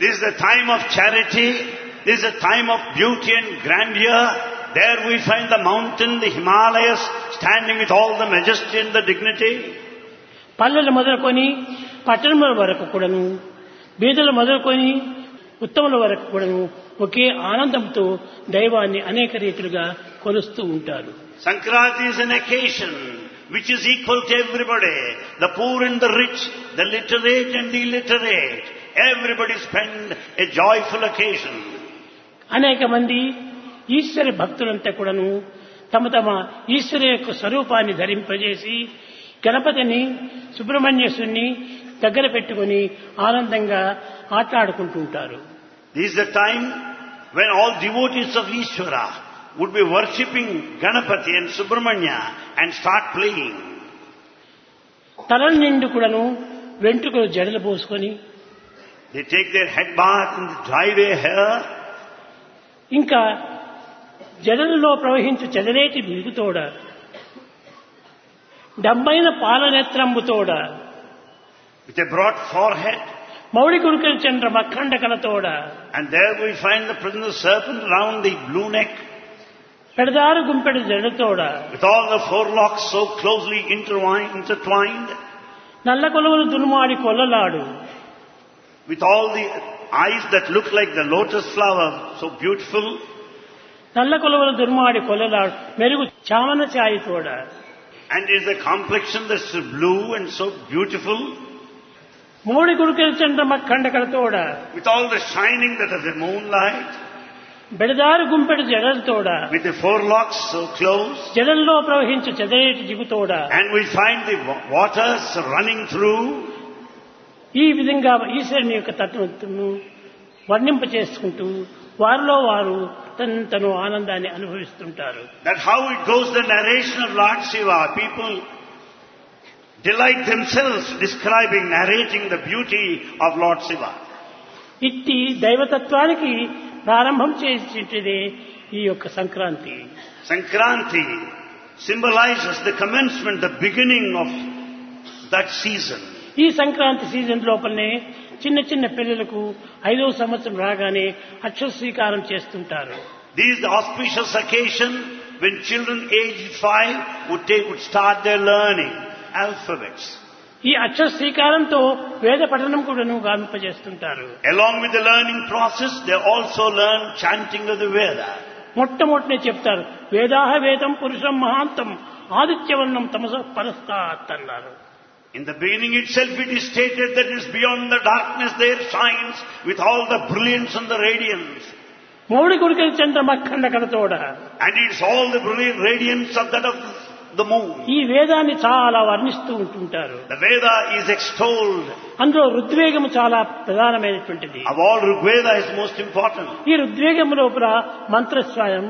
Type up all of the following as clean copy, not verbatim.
This is a time of charity. This is a time of beauty and grandeur. There we find the mountain, the Himalayas, standing with all the majesty and the dignity. పల్లెలు మొదలుకొని పట్టణముల వరకు కూడాను, బీదలు మొదలుకొని ఉత్తముల వరకు కూడాను ఒకే ఆనందంతో దైవాన్ని అనేక రీతులుగా కొలుస్తూ ఉంటారు. Sankranti is an occasion which is equal to everybody. The poor and the rich, the literate and the illiterate. Everybody spend a joyful occasion. అనేక మంది ఈశ్వర భక్తులంతా కూడాను తమ తమ ఈశ్వరు యొక్క స్వరూపాన్ని ధరింపజేసి గణపతిని సుబ్రహ్మణ్యేశ్వరుని దగ్గర పెట్టుకొని ఆనందంగా ఆటలాడుకుంటూ ఉంటారు. This is the time when all devotees of Ishvara would be worshipping Ganapati and Subramanya and start playing. తల నిండు కూడాను వెంట్రుకలు జడలు పోసుకొని They take their head bath and dry their hair. ఇంకా జడలలో ప్రవహించు చెదరేటి మిగుతోడ డబ్బైన పాలనేత్రంబుతోడ With a broad forehead. మౌడి కురుకల Chandra మఖండకలతోడ And there we find the presence of serpent round the blue neck. పెడదారు గుంపెడు జడతోడ With all the forelocks so closely intertwined. నల్ల కొలువులు దునుమాడి కొల్లలాడు With all the eyes that look like the lotus flower, so beautiful. నల్ల కొలువులు దునుమాడి కొల్లలాడు మెరుగు చామన ఛాయితోడ And is the complexion that's blue and so beautiful. మౌడి కురుకల Chandra మఖండకలతోడ With all the shining that of the moonlight. బెడదారు గుంపెడు జడలతోడ With the forelocks so close. జడల్లో ప్రవహించు చెదరేటి జిగుతోడ And we find the waters running through. ఈ విధంగా ఈశ్వరుని యొక్క తత్వము వర్ణింప చేసుకుంటూ వారిలో వారు తను ఆనందాన్ని అనుభవిస్తుంటారు. That how it goes, the narration of Lord Shiva. People delight themselves describing, narrating the beauty of Lord Shiva. ఇట్టి దైవతత్వానికి ప్రారంభం చేసేటిదే ఈ యొక్క Sankranti. Sankranti symbolizes the commencement, the beginning of that season. ఈ సంక్రాంతి సీజన్ లోపలనే చిన్న చిన్న పిల్లలకు 5వ సంవత్సరం రాగానే అక్షర స్వీకారం చేస్తుంటారు. This is the auspicious occasion when children aged 5 would start their learning alphabets. ఈ అక్షర స్వీకారంతో వేద పఠనం కూడాను గావింపజేస్తుంటారు. Along with the learning process, they also learn chanting of the Veda. మొట్టమొదటినే చెప్తారు వేదాహ వేదం పురుషం మహాంతం ఆదిత్యవర్ణం తమస పరస్తాత్ అన్నారు. In the beginning itself it is stated that it is beyond the darkness there shines with all the brilliance and the radiance. మౌడి కురుకల Chandra మఖండకలతోడ And it's all the brilliant radiance of that of the moon. ఈ వేదాన్ని చాలా వర్ణిస్తూ ఉంటుంటారు. The Veda is extolled. అందులో ఋగ్వేగము చాలా ప్రధానమైనటువంటిది. Of all, Rigveda is most important. ఈ ఋగ్వేగము లోపల మంత్రస్వయం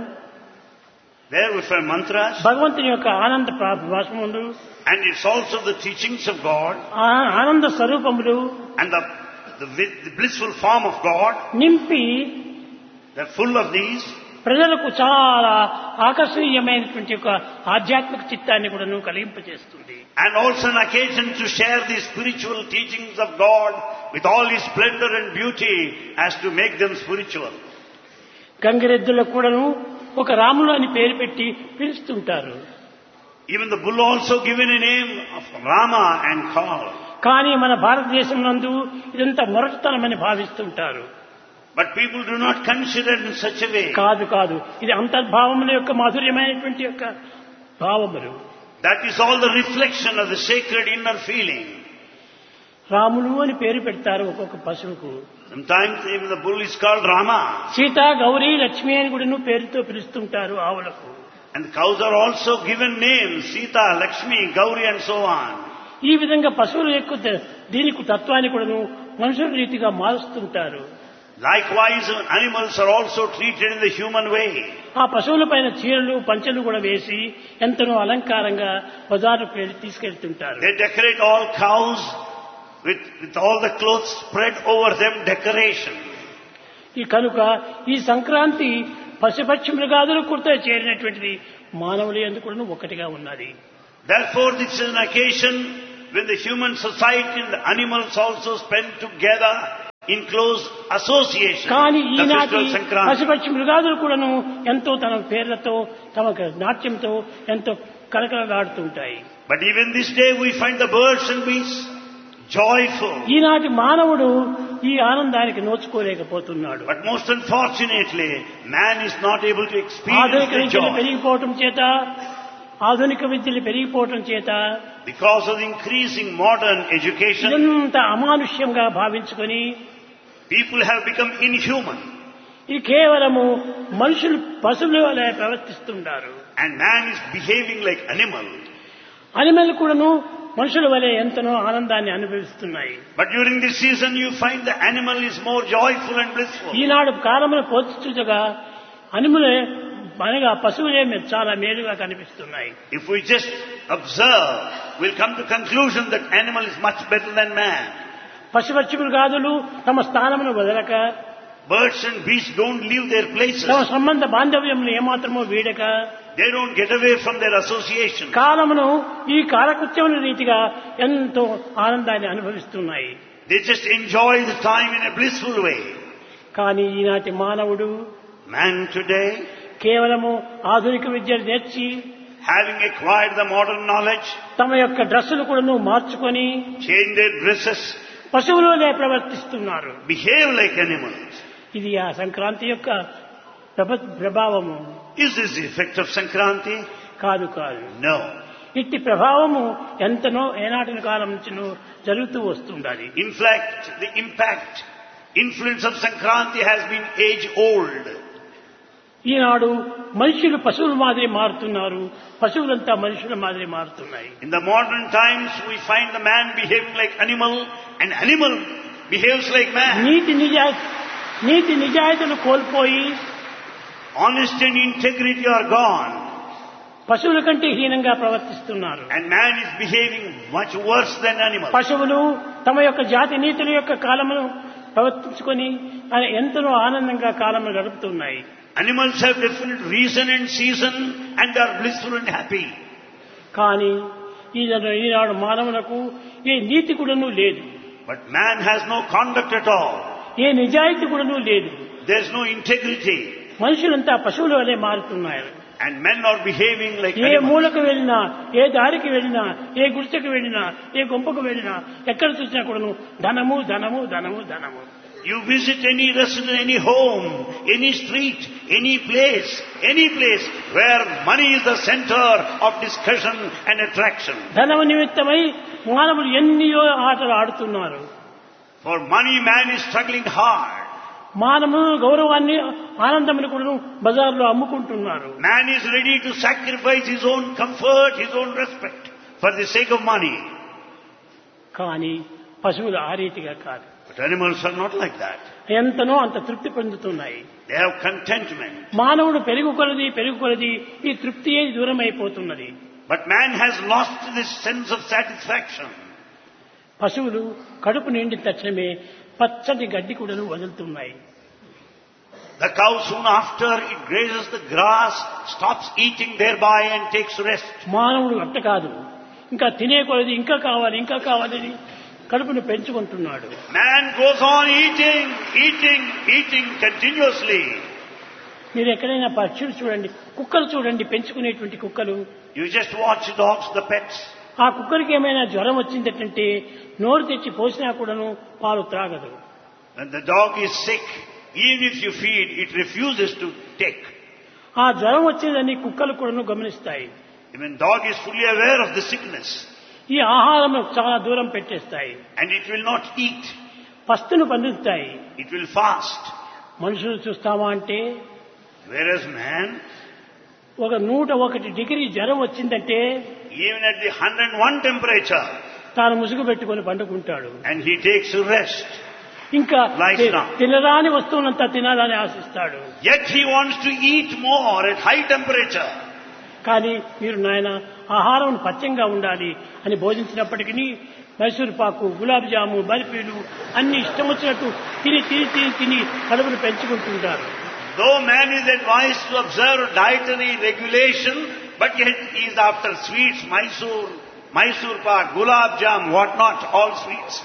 There we find mantras. భగవంతుని యొక్క ఆనంద భాషములు And it's also the teachings of God. ఆనంద స్వరూపములు And the blissful form of God. నింపి They're full of these. ప్రజలకు చాలా ఆకర్షణీయమైనటువంటి ఒక ఆధ్యాత్మిక చిత్తాన్ని కూడా కలిగింపజేస్తుంది. And also an occasion to share the spiritual teachings of God with all His splendor and beauty as to make them spiritual. గంగిరెద్దులకు కూడాను ఒక రాములు అని పేరు పెట్టి పిలుస్తుంటారు. Even the bull also given a name of Rama and called. కానీ మన భారతదేశం నందు ఇదంతా మొరటుతనమని భావిస్తుంటారు. But people do not consider it in such a way. కాదు కాదు, ఇది అంతర్భావముల యొక్క మాధుర్యమైనటువంటి యొక్క భావములు. That is all the reflection of the sacred inner feeling. Ramulu అని పేరు పెడతారు ఒక్కొక్క పశువుకు. Sometimes even the bull is called Rama. Sita Gauri Lakshmi అని కూడా పేరుతో పిలుస్తుంటారు ఆవులకు. And the cows are also given names, Sita, Lakshmi, Gauri and so on. ఈ విధంగా పశువుల యొక్క దీనికి తత్వాన్ని కూడా మనుషుల రీతిగా మారుస్తుంటారు. Likewise, animals are also treated in the human way. ఆ పశువుల పైన చీరలు పంచెలు కూడా వేసి ఎంతనో అలంకారంగా బజారుకు తీసుకెళ్తుంటారు. They decorate all cows with all the clothes spread over them, decoration. ఈ కనుక ఈ సంక్రాంతి పశుపక్షి మృగాదులు కూడా చేరినటువంటిది మానవులు ఎందుకు కూడా ఒకటిగా ఉన్నది. Therefore, this is an occasion when the human society and the animals also spend together in close association. కానీ The ఈనాటి festival Sankranti. పశుపక్షి మృగాదులు కూడాను ఎంతో తమ పేర్లతో తమ నాట్యంతో ఎంతో కలకలలాడుతుంటాయి. But even this day we find the birds and beasts joyful. ఈనాటి మానవుడు ఈ ఆనందానికి నోచుకోలేకపోతున్నాడు. But most unfortunately, man is not able to experience ఆధునిక the విద్యలు joy. పెరిగిపోవటం చేత ఆధునిక విద్యలు పెరిగిపోవటం చేత Because of the increasing modern education, ఇదంతా అమానుష్యంగా భావించుకొని people have become inhuman. ఇది కేవలము మనుషులు పశువుల వలె ప్రవర్తిస్తుంటారు. And man is behaving like animal. Animal కూడాను మనుషుల వలె ఎంతనో ఆనందాన్ని అనుభవిస్తున్నాయి. But during this season you find the animal is more joyful and blissful. ఈనాడు కాలమును పోల్చుగా అనిమలే అనగా పశువులే చాలా మేలుగా కనిపిస్తున్నాయి. If we just observe, we'll come to conclusion that animal is much better than man. పశుపక్షి మృగాదులు తమ స్థానమును వదలక Birds and beasts don't leave their places. తమ సంబంధ బాంధవ్యములు ఏమాత్రమో వీడక They don't get away from their association. కాలమును ఈ కాలకృత్యముల రీతిగా ఎంతో ఆనందాన్ని అనుభవిస్తున్నాయి. They just enjoy the time in a blissful way. కానీ ఈనాటి మానవుడు Man today, కేవలము ఆధునిక విద్యను నేర్చి having acquired the modern knowledge, తమ యొక్క డ్రెస్సులు కూడా మార్చుకొని change their dresses, పశువులనే ప్రవర్తిస్తున్నారు. behave like animals. ఇది ఆ సంక్రాంతి యొక్క ప్రభావము. Is this the effect of Sankranti? కాదు. No. ఇట్టి ప్రభావము ఎంతనో ఏనాటి కాలం నుంచి జరుగుతూ వస్తుండాలి. In fact, the influence of Sankranti has been age old. ఈనాడు మనుషులు పశువుల మాదిరి మారుతున్నారు, పశువులంతా మనుషుల మాదిరి మారుతున్నాయి. In the modern times, we find the man behaving like animal, and animal behaves like man. నీతి నిజాయితీలు కోల్పోయి Honesty and integrity are gone, పశువుల కంటే హీనంగా ప్రవర్తిస్తున్నారు. and man is behaving much worse than animal. పశువులు తమ యొక్క జాతి నీతుల యొక్క కాలమును ప్రవర్తించుకొని ఎంతనో ఆనందంగా కాలమును గడుపుతున్నాయి. Animals have definite reason and season, and they are blissful and happy. కానీ ఈనాడు మానవులకు ఏ నీతి కూడాను లేదు. But man has no conduct at all. ఏ నిజాయితీ కూడాను లేదు. There is no integrity. మనుషులంతా పశువుల వలె మారుతున్నారు. And men are behaving like A animals. మూలకు వెళ్ళినా, ఏ దారికి వెళ్ళినా, ఏ గుడిసెకు వెళ్ళినా, ఏ గుంపకు వెళ్ళినా, ఎక్కడ చూసినా కూడాను ధనము ధనము ధనము ధనము. You visit any restaurant, any home, any street, any place where money is the center of discussion and attraction. ధనము నిమిత్తమై మానవులు ఎన్నో ఆటలు ఆడుతున్నారు. For money, man is struggling hard. మానవులు గౌరవాన్ని ఆనందమును కూడా బజార్లో అమ్ముకుంటున్నారు. Man is ready to sacrifice his own comfort, his own respect for the sake of money. కానీ పశువులు ఆ రీతిగా కాదు. But animals are not like that. ఎంతనో అంత తృప్తి పొందుతున్నాయి. They have contentment. మానవుడు పెరుగు కొలది ఈ తృప్తియే దూరం అయిపోతున్నది. But man has lost this sense of satisfaction. పశువులు కడుపు నిండిన తక్షణమే పచ్చటి గడ్డి కూడా వదులుతున్నాయి. The cow soon after it grazes the grass stops eating thereby and takes rest. మానవుడు అట్ట కాదు, ఇంకా తినే కొలది ఇంకా కావాలని కడుపును పెంచుకుంటున్నాడు. Man goes on eating continuously. మీరు ఎక్కడైనా పక్షులు చూడండి, కుక్కలు చూడండి, పెంచుకునేటువంటి కుక్కలు. You just watch dogs, the pets. ఆ కుక్కరికి ఏమైనా జ్వరం వచ్చిందంటే నోరు తెచ్చి పోసినా కూడాను పాలు త్రాగదు. When the dog is sick, even if you feed, it refuses to take. ఆ జ్వరం వచ్చిందని కుక్కలు కూడాను గమనిస్తాయి. Even dog is fully aware of the sickness. ఈ ఆహారం చాలా దూరం పెట్టేస్తాయి. And it will not eat. పస్తును బంధిస్తాయి. It will fast. మనుషులు చూస్తామా అంటే, Whereas man, ఒక 101 డిగ్రీ జ్వరం వచ్చిందంటే even at the 101 temperature, తాను ముసుగు పెట్టుకొని పండుకుంటాడు. and he takes rest. ఇంకా Lies down. తినరాని వస్తువులంతా తినాలని ఆశిస్తాడు. Yet he wants to eat more at high temperature. కానీ మీరు నాయన ఆహారం పచ్చంగా ఉండాలి అని బోధించినప్పటికీ మైసూర్ పాకు, గులాబ్ జాము, బర్ఫీలు అన్ని ఇష్టం వచ్చినట్టు తిని కడుపును పెంచుకుంటుంటారు. Though man is advised to observe dietary regulation, but yet he is after sweets, Mysore pak, gulab jam, what not, all sweets.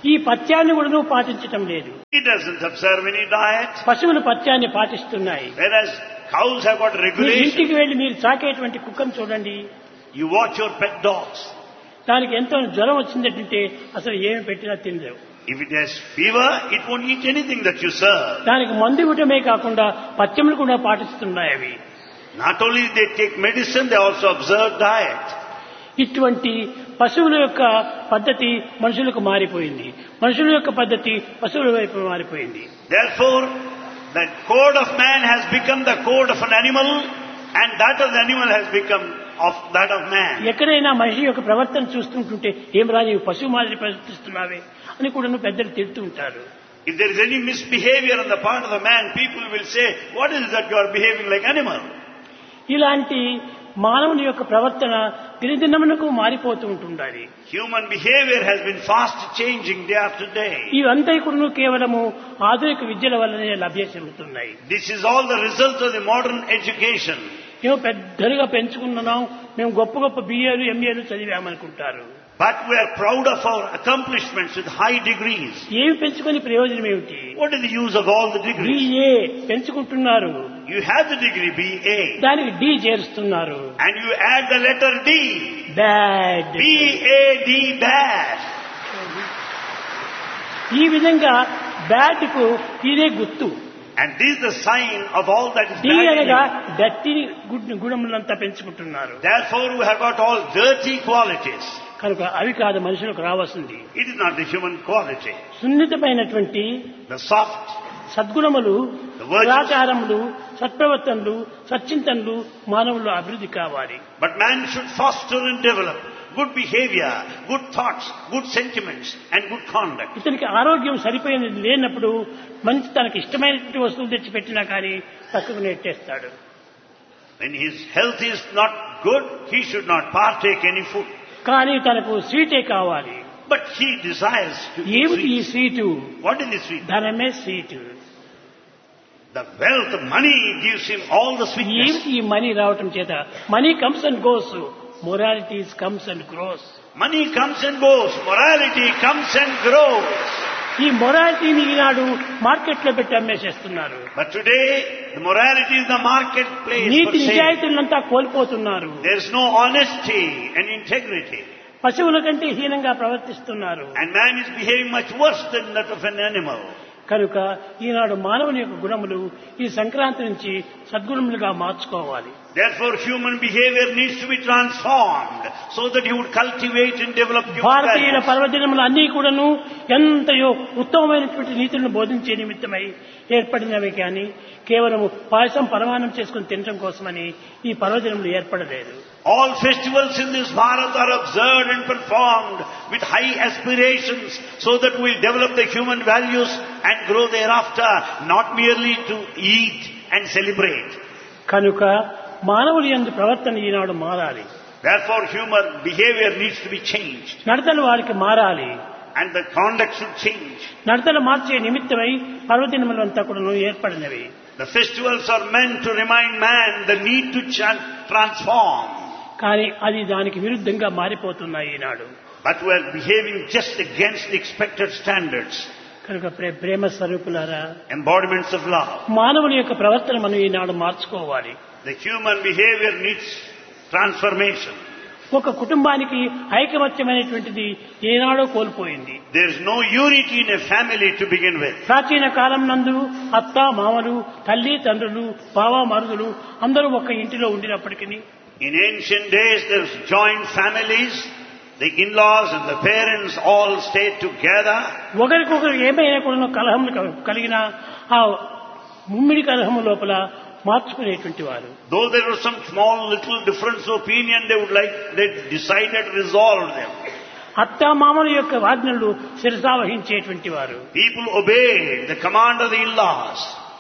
ఈ పథ్యాన్ని కూడా నువ్వు పాటించటం లేదు. It doesn't observe any diet. పశువులు పథ్యాన్ని పాటిస్తున్నాయి. Whereas cows have got me regulation. ఇంటికి వెళ్లి మీరు సాకేటువంటి కుక్కను చూడండి. You watch your pet dogs. దానికి ఎంతో జ్వరం వచ్చిందంటే అసలు ఏమి పెట్టినా తినలేవు. If it has fever, it won't eat anything that you serve. దానికి మందు ఇవ్వటమే కాకుండా పథ్యములు కూడా పాటిస్తున్నాయి అవి. Not only they take medicine, they also observe diet. ఇటువంటి పశువుల యొక్క పద్ధతి మనుషులకు మారిపోయింది. మనుషుల యొక్క పద్ధతి పశువుల వైపు మారిపోయింది. Therefore, the code of man has become the code of an animal, and that of the animal has become of that of man. ఎక్కడైనా మనిషి యొక్క ప్రవర్తన చూస్తుంటుంటే ఏం రా నీవు పశువు మాదిరి ప్రవర్తిస్తున్నావే అని కూడా పెద్దలు తిడుతూ ఉంటారు. If there is any misbehavior on the part of the man, people will say, what is that you are behaving like animal? ఇలాంటి మానవుని యొక్క ప్రవర్తన దినదినమునకు మారిపోతూ ఉంటుండాలి. Human behavior has been fast changing day after day. ఇవంతా కూడా కేవలము ఆధునిక విద్యల వల్లనే లభ్యమవుతున్నాయి. This is all the result of the modern education. మేము పెద్దగా పెంచుకున్నాం, మేము గొప్ప గొప్ప బిఏలు ఎంఏలు చదివామనుకుంటారు. But we are proud of our accomplishments with high degrees. ఏమి పెంచుకొని ప్రయోజనం ఏమిటి? What is the use of all the degrees? BA పెంచుకుంటున్నారు, You have the degree BA, దానికి D చేరుస్తున్నారు. and you add the letter D. Bad. BAD, bad. ఈ విధంగా bad కు ఇదే గుర్తు. And this is the sign of all that is D bad in అనగా you. డట్టి గుణములంతా పెంచుకుంటున్నారు. Therefore, we have got all dirty qualities. కనుక అవి కాదు మనుషులకు రావాల్సింది. It is not the human quality. సున్నితమైనటువంటి The soft, సద్గుణములు, the virtues. సదాచారములు, సత్ప్రవర్తనలు, సచ్చింతనలు మానవుల్లో అభివృద్ధి కావాలి. But man should foster and develop good behavior, good thoughts, good sentiments, and good conduct. ఇతనికి ఆరోగ్యం సరిపోయినది లేనప్పుడు మంచి తనకి ఇష్టమైనటువంటి వస్తువులు తెచ్చిపెట్టినా కానీ పక్కకు నెట్టేస్తాడు. When his health is not good, he should not partake any food. కానీ తనకు స్వీటే కావాలి. But he desires to eat ఏమిటి ఈ sweets. Sweet? What is the sweet? ధనమే sweet. The wealth, the money gives him all the sweetness. ఏమిటి ఈ money రావటం చేత? Money comes and goes, moralities comes and grows. Money comes and goes. Morality comes and grows. ఈ మొరాలిటీని ఈనాడు market లో పెట్టి అమ్మేసేస్తున్నారు. But today, the morality is the marketplace for NITI sale. నిజాయితీలంతా కోల్పోతున్నారు. There is no honesty and integrity. పశువుల కంటే హీనంగా ప్రవర్తిస్తున్నారు. And man is behaving much worse than that of an animal. కనుక ఈనాడు మానవుని యొక్క గుణములు ఈ సంక్రాంతి నుంచి సద్గుణములుగా మార్చుకోవాలి. Therefore, human behavior needs to be transformed so that you would cultivate and develop human భారతీయుల values. పర్వదినములు అన్నీ కూడాను ఎంతయో ఉత్తమమైనటువంటి నీతులను బోధించే నిమిత్తమై ఏర్పడినవి కానీ కేవలము పాయసం పరమాణం చేసుకుని తినడం కోసమని ఈ పర్వదినములు ఏర్పడలేదు. All festivals in this Bharat are observed and performed with high aspirations so that we'll develop the human values and grow thereafter, not merely to eat and celebrate. కనుక మానవుని యందు ప్రవర్తన ఈనాడు మారాలి. Therefore, human behavior needs to be changed నడతలు వారికి మారాలి. and the conduct should change. నడతలు మార్చే నిమిత్తమై పర్వదినములంతా కూడా ఏర్పడినవి. The festivals are meant to remind man the need to transform. కానీ అది దానికి విరుద్ధంగా మారిపోతున్నాయి ఈనాడు. But we are behaving just against the expected standards, కనుక ప్రేమ స్వరూపులారా, embodiments of love. మానవుని యొక్క ప్రవర్తన మనం ఈనాడు మార్చుకోవాలి. The human behavior needs transformation. ఒక కుటుంబానికి ఐకమత్యమైనటువంటిది ఏనాడో కోల్పోయింది. There is no unity in a family to begin with. ప్రాచీన కాలం నందు అత్త మామలు, తల్లి తండ్రులు, బావ మరుదులు అందరూ ఒక ఇంటిలో ఉండినప్పటికీ In ancient days, there was joint families. The in-laws and the parents all stayed together. ఒకరికొకరు ఏమైనా కూడా కలహములు కలిగిన ఆ ముమ్మిడి కలహము లోపల మార్చుకునేటువంటి వారు. Though there was some small little difference of opinion, they decided, resolved them. అత్తా మామల యొక్క ఆజ్ఞలు శిరసావహించేటువంటి వారు. People obeyed the command of the in-laws.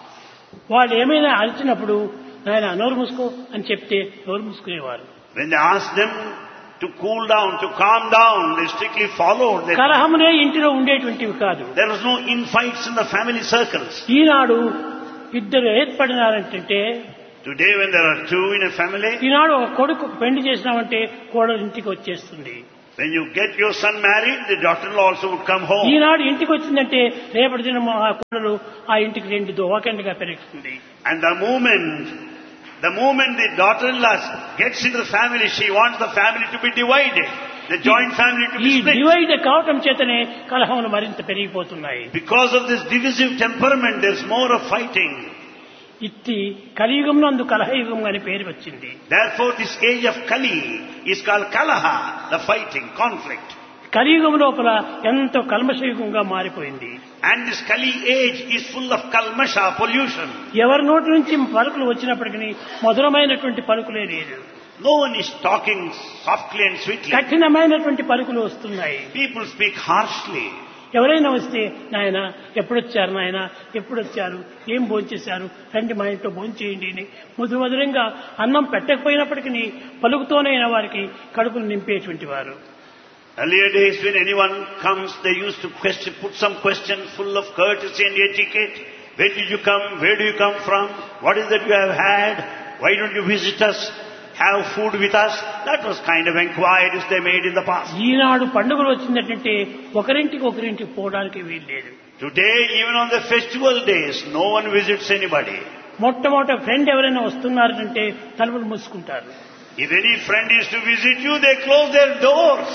వాళ్ళు ఏమైనా అరిచినప్పుడు నాయన నోరు మూసుకో అని చెప్తే నోరు మూసుకునేవారు. When they asked them to cool down, to calm down, they strictly followed them. కలహమునే ఇంటిలో ఉండేటువంటివి కాదు. There was no infights in the family circles. ఈనాడు ఇద్దరు ఏర్పడినారంటే Today, when there are two in a family, ఈనాడు ఒక కొడుకు పెళ్లి చేసినామంటే కోడలు ఇంటికి వచ్చేస్తుంది. When you get your son married, the daughter-in-law also would come home. ఈనాడు ఇంటికి వచ్చిందంటే రేపటి దినం ఆ కోడలు ఆ ఇంటికి రెండు దోవకండగా పెరుగుతుంది. And the moment the daughter-in-law gets into the family, she wants the family to be divided, the joint family to ఈ be split. డివైడ్ కావటం చేతనే కలహములు మరింత పెరిగిపోతున్నాయి. Because of this divisive temperament, there's more of fighting. ఇట్టి కలియుగంలో అందు కలహయుగం అని పేరు వచ్చింది. Therefore, this age of Kali is called Kalaha, the fighting, conflict. కలియుగం లోపల ఎంతో కల్మషయుగంగా మారిపోయింది. And this Kali age is full of kalmasha, pollution. ఎవరి నోటి నుంచి పలుకులు వచ్చినప్పటికీ మధురమైనటువంటి పలుకులే లేదు. No one is talking softly and sweetly. కఠినమైనటువంటి పలుకులు వస్తున్నాయి. People speak harshly. ఎవరైనా వస్తే నాయన ఎప్పుడొచ్చారు, నాయన ఎప్పుడొచ్చారు, ఏం భోంచేశారు, రండి మా ఇంట్లో భోంచేయండి అని మధురంగా అన్నం పెట్టకపోయినప్పటికీ పలుకుతోనైన వారికి కడుపును నింపేటువంటి వారు. Earlier days, when anyone comes, they used to put some questions full of courtesy and etiquette. Where did you come? Where do you come from? What is that you have had? Why don't you visit us? Have food with us? That was kind of inquiries they made in the past. ఈనాడు పండుగలు వచ్చిందంటే ఒకరింటికి పోవడానికి వీల్లేదు. Today, even on the festival days, no one visits anybody. మొట్టమొదట friend ఎవరైనా వస్తున్నారంటే తలుపులు మూసుకుంటారు. If any friend is to visit you, they close their doors.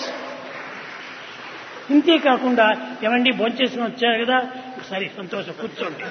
ఇంతే కాకుండా ఏమండి భోంచేసుకుని వచ్చారు కదా, సరే సంతోషం కూర్చోండి.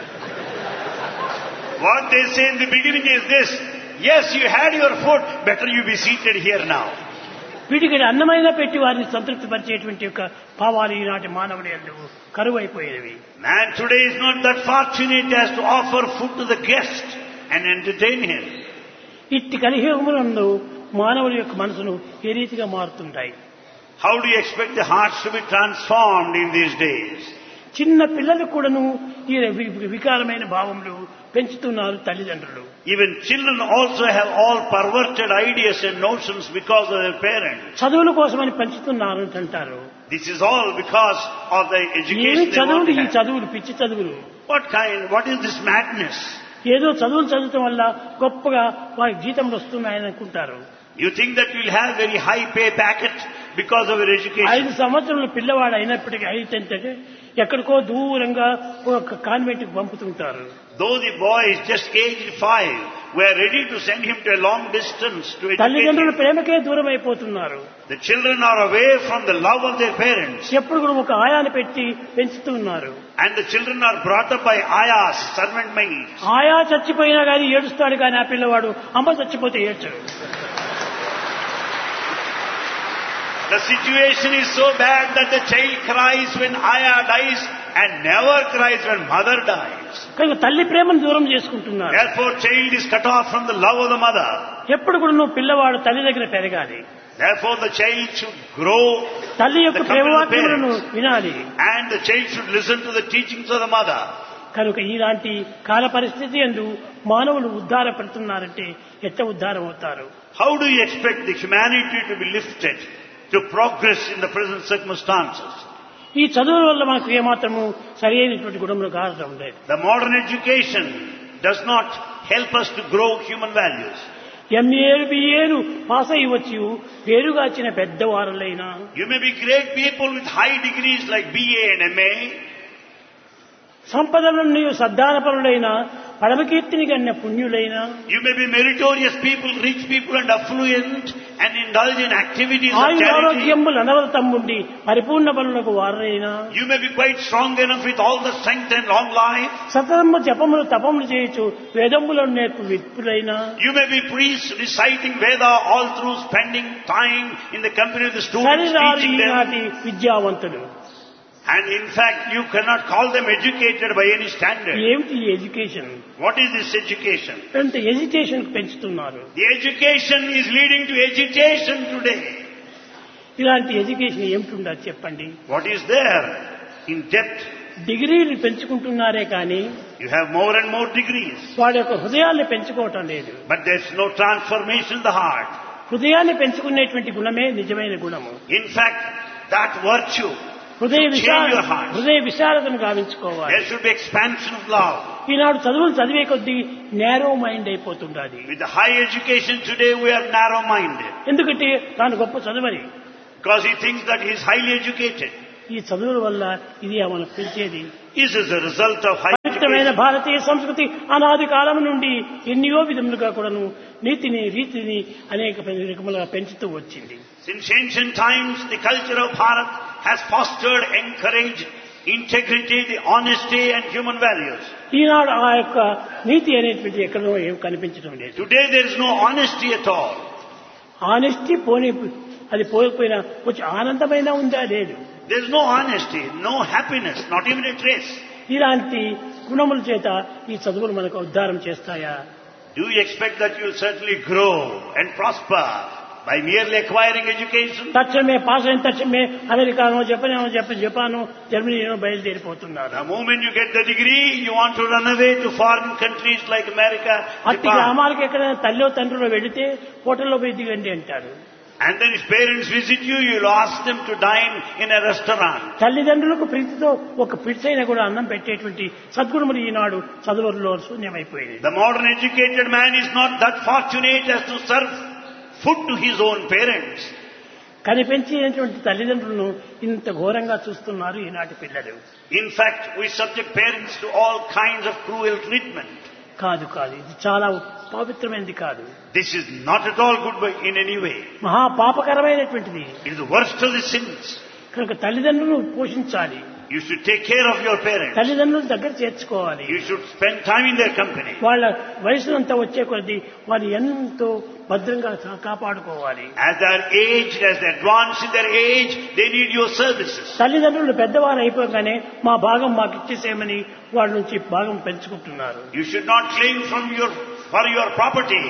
What they say in the beginning is this: yes, you had your food, better you be seated here now. వీటికి అన్నమైనా పెట్టి వారిని సంతృప్తి పరిచేటువంటి యొక్క భావాలు ఈనాటి మానవుడి యందు కరువైపోయేవి. Man today is not that fortunate as to offer food to the guest and entertain him. ఇట్టి కలియుగమునందు మానవుడి యొక్క మనసును ఏ రీతిగా మారుతుంటాయి. How do you expect the hearts to be transformed in these days? చిన్న పిల్లలు కూడాను ఈ వికారమైన భావములు పెంచుతున్నారు తల్లిదండ్రులు. Even children also have all perverted ideas and notions because of their parents. చదువుల కోసమని పెంచుతున్నారు అంటారు. This is all because of the education they want to ఈ have. చదువులు పిచ్చి చదువులు. What is this madness? ఏదో చదువులు చదవటం వల్ల గొప్పగా వారి జీతంలు వస్తున్నాయని అనుకుంటారు. You think that you'll have very high pay packet because of your education. 5 సంవత్సరాల పిల్లవాడు అయినప్పటికీ అయితే ఎక్కడికో దూరంగా ఒక కాన్వెంట్ కి పంపుతుంటారు. Though the boy is just aged 5, we are ready to send him to a long distance to educate తల్లిదండ్రుల him. ప్రేమకే దూరం అయిపోతున్నారు. The children are away from the love of their parents. ఎప్పుడు కూడా ఒక ఆయాని పెట్టి పెంచుతున్నారు. And the children are brought up by ayahs, servant maids. ఆయా చచ్చిపోయినా కానీ ఏడుస్తాడు కానీ ఆ పిల్లవాడు అమ్మ చచ్చిపోతే ఏడ్చడు. The situation is so bad that the child cries when ayah dies and never cries when mother dies. కనుక తల్లి ప్రేమను దూరం చేసుకుంటున్నారు. Therefore, child is cut off from the love of the mother. ఎప్పుడు కూడా నువ్వు పిల్లవాడు తల్లి దగ్గర పెరగాలి. Therefore, the child should grow తల్లి యొక్క ప్రేమవాక్యములను వినాలి. and the child should listen to the teachings of the mother. కనుక ఇలాంటి కాల పరిస్థితి యందు మానవులు ఉద్ధారపడుతున్నారంటే ఎట్లా ఉద్ధారం అవుతారు? How do you expect the humanity to be lifted, to progress in the present circumstances? ఈ చదువుల వల్ల మనకు ఏమాత్రము సరైనటువంటి గుణములు కావడం లేదు. The modern education does not help us to grow human values. ఎంఏలు బిఏలు pass అయ్యి వచ్చి పేరుగాచిన పెద్దవారులైనా You may be great people with high degrees like BA and MA. సంపదలను సద్దానపరులైన పరమకీర్తిని గన్న పుణ్యులైన You may be meritorious people, rich people and affluent and indulge in activities of charity. ఆరోగ్యములు అనవరతమ్ముండి పరిపూర్ణ బలులకు వారైనా You may be quite strong enough with all the strength and long life. సతతము జపములు తపములు చేయొచ్చు వేదములను నేర్పు విత్తులైన You may be priests reciting Veda all through spending time in the company of the students, teaching them. ఈనాటి విద్యావంతులు. And in fact, you cannot call them educated by any standard. ఏమిటి education? What is this education? ఎంత education పెంచుతున్నారు. The education is leading to agitation today. ఇలాంటి education ఏమిటి చెప్పండి. What is there in depth? డిగ్రీలు పెంచుకుంటున్నారే కానీ You have more and more degrees. వాడి యొక్క హృదయాన్ని పెంచుకోవటం లేదు. But there's no transformation in the heart. హృదయాన్ని పెంచుకునేటువంటి గుణమే నిజమైన గుణము. In fact, that virtue, హృదయ change your heart. విశాలతను గావించుకోవాలి. There should be expansion of love. ఈనాడు చదువులు చదివే కొద్దీ narrow mind అయిపోతుండాలి. With the high education today, we are narrow-minded. ఎందుకంటే తాను గొప్ప చదవని because he thinks that he is highly educated. ఈ చదువుల వల్ల ఇది మనకు పిలిచేది. This is a result of high పవిత్రమైన education. భారతీయ సంస్కృతి అనాది కాలం నుండి ఎన్నో విధములుగా కూడాను నీతిని రీతిని అనేక రకములుగా పెంచుతూ వచ్చింది. Since ancient times, the culture of Bharat has fostered, encouraged integrity, the honesty and human values. ఈనాడు ఆ యొక్క నీతి అనేటువంటిది ఎక్కడో ఏం కనిపించడం లేదు. Today there is no honesty at all. Honesty పోనీ అది పోయిపోయినా కొంచెం ఆనందమైనా ఉందా లేదు. There is no honesty, no happiness, not even a trace. ఇలాంటి గుణముల చేత ఈ చదువులు మనకు ఉద్ధారం చేస్తాయా? Do you expect that you will certainly grow and prosper by merely acquiring education? తక్షణమే పాస్ అయిన తక్షణమే americano జపానో జర్మనీనో బయలుదేరిపోతున్నారు. The moment you get the degree, you want to run away to foreign countries like America, అట్టి Japan. గ్రామాలకు ఎక్కడైనా తల్లిలో తండ్రిలో వెళితే హోటల్లో పోయి దిగండి అంటారు. And then his parents visit you, you will ask them to dine in a restaurant. తల్లిదండ్రులకు ప్రీతితో ఒక పిడిసైనా కూడా అన్నం పెట్టేటువంటి సద్గుణములు ఈనాడు చదువులలో శూన్యమైపోయింది. The modern educated man is not that fortunate as to serve food to his own parents. కనిపించేటువంటి తల్లిదండ్రులను ఇంత ఘోరంగా చూస్తున్నారు ఈనాటి పిల్లలు. In fact, we subject parents to all kinds of cruel treatment. కాదు ఇది చాలా పవిత్రమైనది కాదు. This is not at all good in any way. మహా పాపకరమైనటువంటిది. It is the worst of the sins. కనుక తల్లిదండ్రులను పోషించాలి. You should take care of your parents. తల్లిదండ్రులు దగ్గర చేర్చుకోవాలి. You should spend time in their company. వాళ్ళ వయసునంతా వచ్చే కొద్దీ వారిని ఎంతో భద్రంగా కాపాడుకోవాలి. As they are aged, as they advance in their age, they need your services. తల్లిదండ్రులు పెద్దవారు అయిపోగానే మా భాగం మాకు ఇచ్చేసేయమని వాళ్ళ నుంచి భాగం పెంచుకుంటున్నారు. You should not claim for your property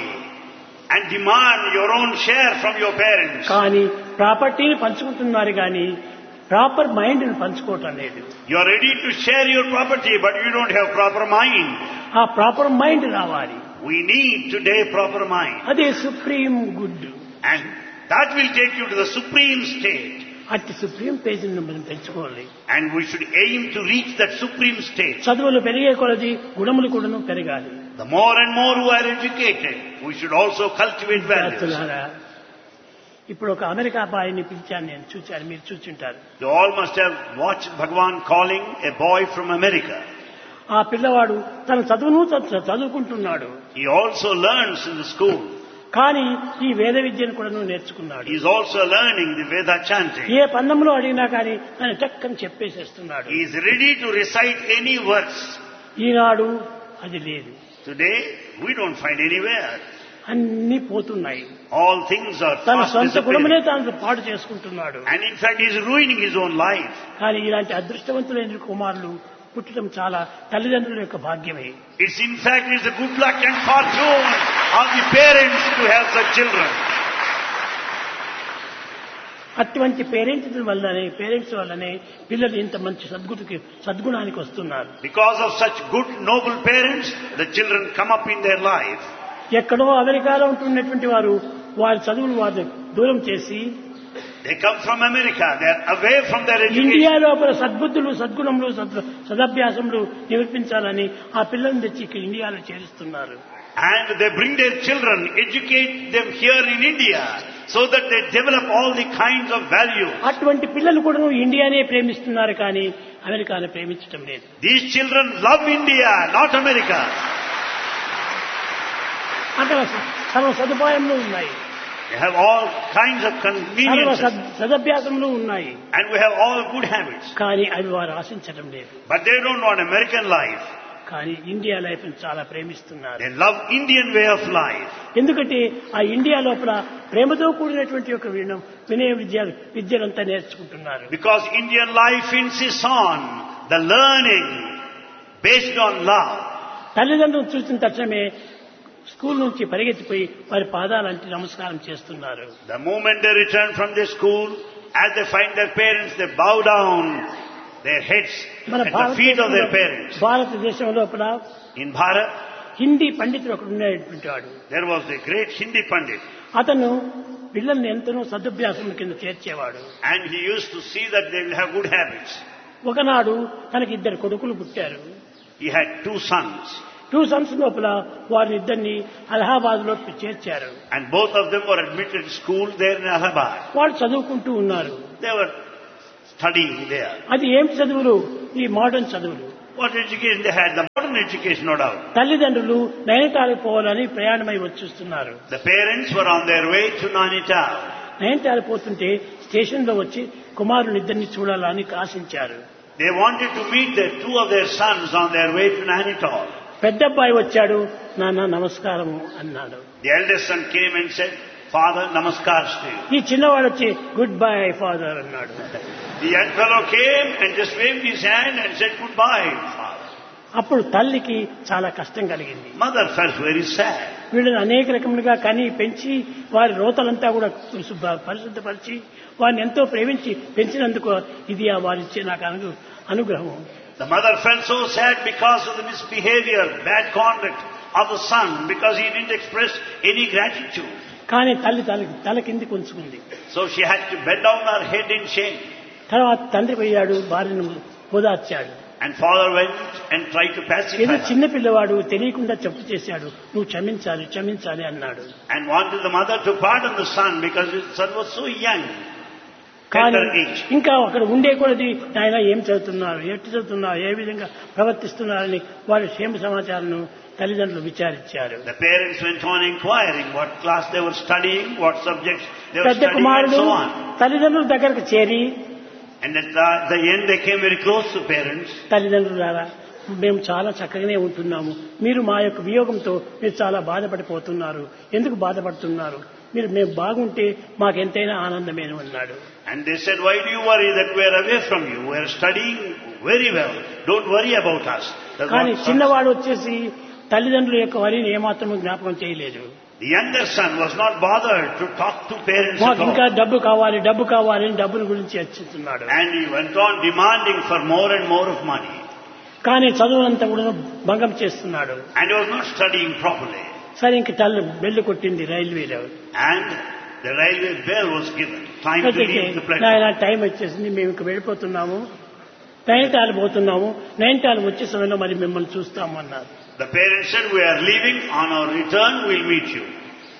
and demand your own share from your parents. కానీ ప్రాపర్టీని పంచుకుంటున్నారు కానీ ప్రాపర్ మైండ్ ని పంచుకోవటం లేదు. You are ready to share your property, but you don't have proper mind. ఆ ప్రాపర్ మైండ్ రావాలి. We need today proper mind. అదే supreme good. And that will take you to the supreme state. అట్టి supreme పేజీని మనం పెంచుకోవాలి. And we should aim to reach that supreme state. చదువులు పెరిగే కొలది గుణములు కూడాను పెరగాలి. The more and more who are educated, we should also cultivate values. ఇప్పుడు ఒక అమెరికా అబ్బాయిని పిలిచాను, నేను చూచాను, మీరు చూచుంటారు. You all must have watched Bhagwan calling a boy from America. ఆ పిల్లవాడు తన చదువును చదువుకుంటున్నాడు. He also learns in the school. కానీ ఈ వేద విద్యను కూడా నేర్చుకున్నాడు. He is also learning the Veda chanting. ఏ పన్నములో అడిగినా కానీ ఆయన చక్కని చెప్పేసేస్తున్నాడు. He is ready to recite any verse. ఈనాడు అది లేదు. Today, we don't find anywhere. అన్ని పోతున్నాయి. All things are తన fast సొంత గుణములే disappearing. తాను పాడు చేసుకుంటున్నాడు. And in fact, he is ruining his own life. కానీ ఇలాంటి అదృష్టవంతులైన కుమారులు పుట్టడం చాలా తల్లిదండ్రుల యొక్క భాగ్యమే. It's in fact is the good luck and fortune of the parents to have such children. అటువంటి పేరెంట్స్ వల్లనే పిల్లలు ఇంత మంచి సద్గుణానికి వస్తున్నారు. Because of such good, noble parents, the children come up in their life. ఎక్కడో అమెరికాలో ఉంటున్నటువంటి వారు వారి చదువులు వారిని దూరం చేసి They come from America. They are away from their education. India లోపల సద్బుద్ధులు సద్గుణములు సదభ్యాసములు నిరూపించాలని ఆ పిల్లల్ని తెచ్చి ఇక్కడ ఇండియాలో చేరుస్తున్నారు. And they bring their children, educate them here in India, so that they develop all the kinds of values. అటువంటి పిల్లలు కూడా ఇండియానే ప్రేమిస్తున్నారు కానీ అమెరికాను ప్రేమించడం లేదు. These children love India, not America. అక్కడ సర్వ సదుపాయములు ఉన్నాయి. They have all kinds of conveniences. సదభ్యాసములు ఉన్నాయి. And we have all good habits. కానీ అవి వారు ఆశించడం లేదు. But they don't want American life. కానీ ఇండియా లైఫ్ చాలా ప్రేమిస్తున్నారు. They love Indian way of life. ఎందుకంటే ఆ ఇండియా లోపల ప్రేమతో కూడినటువంటి ఒక వినయ విద్యలంతా నేర్చుకుంటున్నారు. Because Indian life insists on the learning based on love. తల్లిదండ్రులు చూసిన తక్షణమే స్కూల్ నుంచి పరిగెత్తిపోయి వారి పాదాలంటి నమస్కారం చేస్తున్నారు. The moment they return from their school, as they find their parents, they bow down their heads మన at the feet of their parents. భారతదేశం లోపల In Bharat, హిందీ పండితుడు ఒకడు ఉండేటువంటి వాడు. there was a great Hindi Pandit. అతను పిల్లల్ని ఎంతనో సదభ్యాసం కింద చేర్చేవాడు. And he used to see that they will have good habits. ఒకనాడు తనకి 2 కొడుకులు పుట్టారు. He had 2 sons. 2 sons లోపల వారిని ఇద్దరిని అలహాబాద్ లో చేర్చారు. And both of them were admitted to school there in Allahabad. వాళ్ళు చదువుకుంటూ ఉన్నారు. They were studying there. అది ఏం చదువులు? ఈ మోడర్న్ చదువులు. What education they had? The modern education, no doubt. తల్లిదండ్రులు నైనిటాల్కి పోవాలని ప్రయాణమై వచ్చేస్తున్నారు. The parents were on their way to Nainital. Nainital పోతుంటే స్టేషన్ లో వచ్చి కుమారుని ఇద్దరిని చూడాలని ఆశించారు. They wanted to meet the 2 of their sons on their way to Nainital. పెద్ద అబ్బాయి వచ్చాడు. నాన్న నమస్కారము అన్నాడు. The eldest son came and said, "Father, namaskars to you." ఈ చిన్నవాడు వచ్చి గుడ్ బై ఫాదర్ అన్నాడు. The young fellow came and just waved his hand and said, "Goodbye, father." అప్పుడు తల్లికి చాలా కష్టం కలిగింది. Mother felt very sad. వీళ్ళని అనేక రకములుగా కని పెంచి వారి రోతలంతా కూడా పరిశుద్ధపరిచి వారిని ఎంతో ప్రేమించి పెంచినందుకు ఇది వారిచ్చే నాకు అనుగ్రహం. The mother felt so sad because of the misbehavior, bad conduct of the son, because he didn't express any gratitude. కానీ తల కిందికి ఉంచుకుంది. So she had to bend down her head in shame. తర్వాత తండ్రి పోయాడు, భార్యను ఓదార్చాడు. And father went and tried to pacify ఏదో her. చిన్న పిల్లవాడు తెలియకుండా తప్పు చేశాడు, నువ్వు క్షమించాలి క్షమించాలి అన్నాడు. And wanted the mother to pardon the son because his son was so young. కానీ ఇంకా అక్కడ ఉండే కొలది ఆయన ఏం చదువుతున్నారు, ఎట్టి చదువుతున్నారు, ఏ విధంగా ప్రవర్తిస్తున్నారని వారి క్షేమ సమాచారం తల్లిదండ్రులు విచారించారు. The parents went on inquiring what class they were studying, what subjects they were పెద్ద studying, and కుమారుడు so on. తల్లిదండ్రుల దగ్గరకు చేరి, And at the end they came very close to parents. తల్లిదండ్రులారా, మేము చాలా చక్కగానే ఉంటున్నాము, మీరు మా యొక్క వియోగంతో మీరు చాలా బాధపడిపోతున్నారు, ఎందుకు బాధపడుతున్నారు, మేము బాగుంటే మాకెంతైనా ఆనందమేను అన్నాడు. And they said, "Why do you worry that we are away from you? We are studying very well. Don't worry about us." కానీ చిన్నవాడు వచ్చేసి తల్లిదండ్రుల యొక్క వరిని ఏమాత్రం జ్ఞాపకం చేయలేదు. The younger son was not bothered to talk to parents మాకు at ఇంకా all. డబ్బు కావాలి డబ్బు కావాలి అని డబ్బుల గురించి చర్చిస్తున్నాడు. And he went on demanding for more and more of money. కానీ చదువునంతా కూడా భంగం చేస్తున్నాడు. And he was not studying properly. సరే ఇంక తల్లి బెల్లు కొట్టింది రైల్వేలో. And the railway bell was given. Time to leave the platform. నాయన టైం వచ్చేసింది, మేము ఇంక వెళ్ళిపోతున్నాము, నైనిటాల్ పోతున్నాము, నైనిటాల్ వచ్చే సమయంలో మరి మిమ్మల్ని చూస్తాము అన్నారు. The parents said, "We are leaving. On our return, we'll meet you."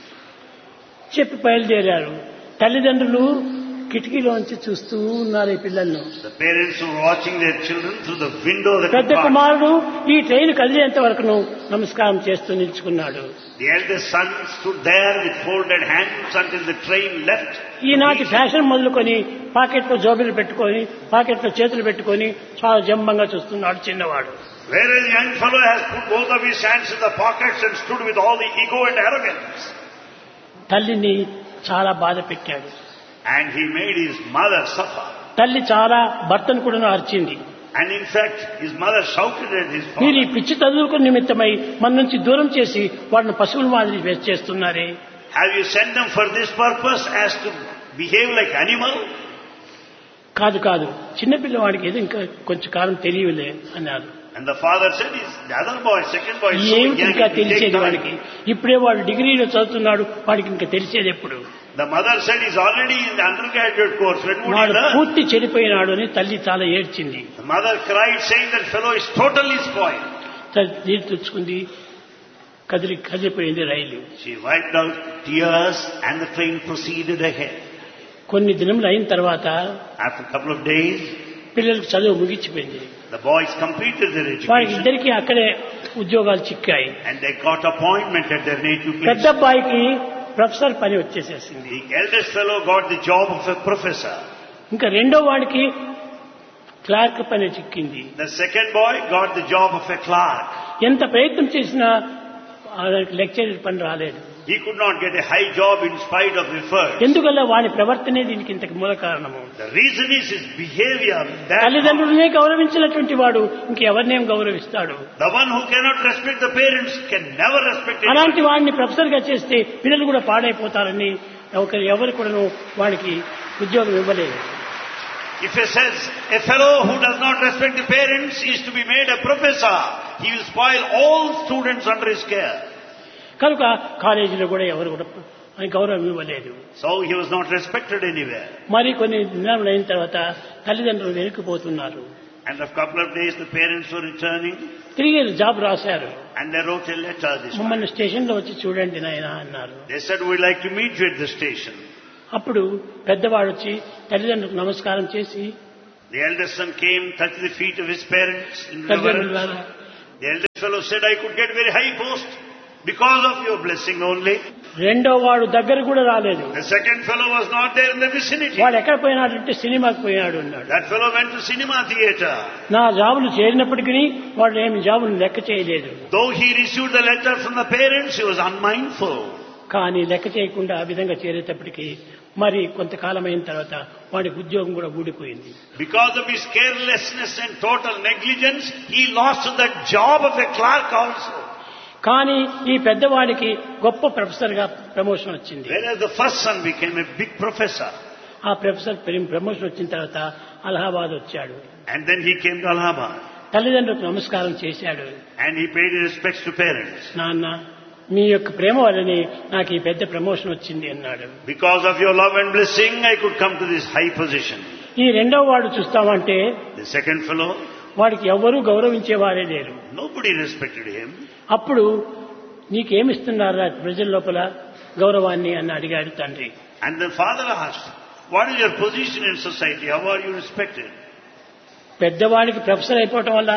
చెప్పి బయలుదేరారు. తల్లిదండ్రులు కిటికీలోంచి చూస్తూ ఉన్నారు ఈ పిల్లలను. The parents were watching their children through the window of the పెద్ద compartment. కుమారుడు ఈ ట్రైన్ కదిలేంత వరకును నమస్కారం చేస్తూ నిల్చుకున్నాడు. The eldest son stood there with folded hands until the train left. ఈనాటి ఫ్యాషన్ మొదలుకొని పాకెట్లో జోబులు పెట్టుకొని పాకెట్లో చేతులు పెట్టుకొని చాలా జంబంగా చూస్తున్నాడు చిన్నవాడు. Whereas the young fellow has put both of his hands in the pockets and stood with all the ego and arrogance. తల్లిని చాలా బాధ పెట్టాడు. And he made his mother suffer. తల్లి చాలా భర్తను కూడా అరిచింది. And in fact, his mother shouted at his మీరు ఈ father, పిచ్చి చదువుకు నిమిత్తమై మన నుంచి దూరం చేసి వాడిని పశువుల మాదిరి వేస్ట్ చేస్తున్నారే. "Have you sent them for this purpose as to behave like animal?" కాదు కాదు, చిన్నపిల్లవాడికి ఏదో ఇంకా కొంచెం కాలం తెలియలే అన్నారు. And the father said, "The other boy, second boy, is so ఏమిటి young, ఇంకా it will take తెలిసేది time." వాడికి, ఇప్పుడే వాడు డిగ్రీలో చదువుతున్నాడు, వాడికి ఇంకా తెలిసేది ఎప్పుడు, The mother said, "He's already in the undergraduate course. When would he వాడు learn?" పూర్తి చెడిపోయినాడు అని తల్లి చాలా ఏడ్చింది. The mother cried, saying that fellow is totally spoiled. నీరు తెచ్చుకుంది, కదిలిపోయింది రైలు. She wiped out tears and the train proceeded ahead. కొన్ని దినములు అయిన తర్వాత After a couple of days, పిల్లలకు చదువు ముగిసిపోయింది. the boys completed their వారికి education ఇద్దరికి అక్కడే ఉద్యోగాలు చిక్కాయి. and they got appointment at their native పెద్ద place. అబ్బాయికి ప్రొఫెసర్ పని వచ్చేసేసింది. The eldest fellow got the job of a professor. ఇంకా రెండో వాడికి క్లార్క్ పని చిక్కింది. The second boy got the job of a clerk. ఎంత ప్రయత్నం చేసినా లెక్చరర్ పని రాలేదు. He could not get a high job in spite of efforts. ఎందువల్ల వాడి ప్రవర్తనే దీనికి ఇంతకు మూల కారణము. The reason is his behavior. తల్లిదండ్రులనే గౌరవించినటువంటి వాడు ఇంకెవరినేం గౌరవిస్తాడు. The one who cannot respect the parents can never respect anyone. అలాంటి వాడిని ప్రొఫెసర్ గా చేస్తే పిల్లలు కూడా పాడైపోతారని ఎవరు కూడా వాడికి ఉద్యోగం ఇవ్వలేదు. If he says a fellow who does not respect the parents is to be made a professor, he will spoil all students under his care. కనుక కాలేజీలో కూడా ఎవరు కూడా గౌరవం ఇవ్వలేదు. So he was not respected anywhere. మరి కొన్ని దినాలు అయిన తర్వాత తల్లిదండ్రులు వెనుకపోతున్నారు. And after a couple of days the parents were returning తిరిగి జాబ్ రాశారు. and they wrote a letter this time. మమ్మల్ని స్టేషన్ లో వచ్చి చూడండి నాయనా అన్నారు. They said, we'd like to meet you at the station. అప్పుడు పెద్దవాడు వచ్చి తల్లిదండ్రులకు నమస్కారం చేసి, The eldest son came, touched the feet of his parents in reverence. తల్లిదండ్రులారా, The eldest fellow said, I could get very high post because of your blessing only. రెండో వాడు దగ్గర కూడా రాలేదు. The second fellow was not there in the vicinity. వాడు ఎక్కడ పోయినాడంటే సినిమాకి పోయాడు అన్నాడు. That fellow went to cinema theatre. నా జాబులు చేరినప్పటికీ వాడు ఏమి జాబులు లెక్క చేయలేదు. Though he received the letter from the parents, he was unmindful. కానీ లెక్క చేయకుండా ఆ విధంగా చేరేటప్పటికీ మరి కొంతకాలం అయిన తర్వాత వాడికి ఉద్యోగం కూడా ఊడిపోయింది. Because of his carelessness and total negligence, he lost that job of a clerk also. కానీ ఈ పెద్దవాడికి గొప్ప ప్రొఫెసర్ గా ప్రమోషన్ వచ్చింది. Whereas the first son became a big professor. ఆ ప్రొఫెసర్ ప్రమోషన్ వచ్చిన తర్వాత అలహాబాద్ వచ్చాడు. And then he came to Allahabad. తల్లిదండ్రులకు నమస్కారం చేశాడు. And he paid his respects to parents. నాన్న, మీ యొక్క ప్రేమ వల్లనే నాకు ఈ పెద్ద ప్రమోషన్ వచ్చింది అన్నాడు. Because of your love and blessing, I could come to this high position. ఈ రెండో వాడు చూస్తామంటే The second fellow, వాడికి ఎవ్వరూ గౌరవించేవారే లేరు. nobody respected him. అప్పుడు నీకేమిస్తున్నారా ప్రజల లోపల గౌరవాన్ని అని అడిగాడు తండ్రి. And the father asked, what is your position in society? How are you respected? పెద్దవాడికి professor అయిపోవటం వల్ల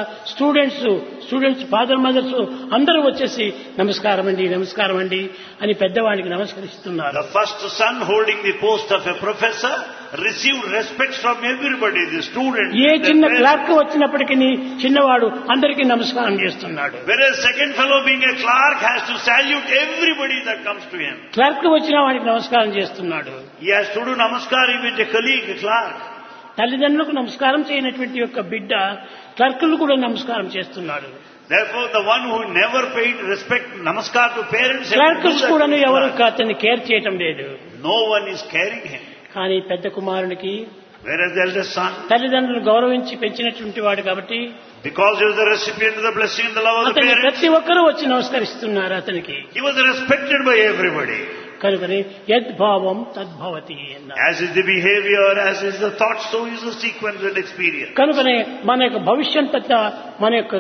స్టూడెంట్స్ ఫాదర్ మదర్స్ అందరూ వచ్చేసి నమస్కారం అండి అని పెద్దవాడికి నమస్కరిస్తున్నారు. The first son holding the post of a professor received respect from everybody, the students. ఏ చిన్న clerk వచ్చినప్పటికీ చిన్నవాడు అందరికీ నమస్కారం చేస్తున్నాడు. Whereas second fellow being a clerk has to salute everybody that comes to him. Clerk వచ్చిన వాడికి నమస్కారం చేస్తున్నాడు. He has to do namaskar even to a colleague, a clerk. తల్లిదండ్రులకు నమస్కారం చేయనటువంటి యొక్క బిడ్డ క్లర్కులు కూడా నమస్కారం చేస్తున్నాడు. Therefore, the one who never paid respect, namaskar to parents, clerks కూడా ఎవరు అతన్ని కేర్ చేయటం లేదు. no one is caring him. కానీ పెద్ద కుమారునికి, Whereas the eldest son, తల్లిదండ్రులు గౌరవించి పెంచినటువంటి వాడు కాబట్టి because he was the recipient of the blessing and the love of the అతన్ని parents, ప్రతి ఒక్కరూ వచ్చి నమస్కరిస్తున్నారు అతనికి. he was respected by everybody. కనుకని యద్భావం తద్భవతి అన్నారు. As is the behavior, as is the thought, so is the sequence and experience. కనుకనే మన యొక్క భవిష్యత్తు మన యొక్క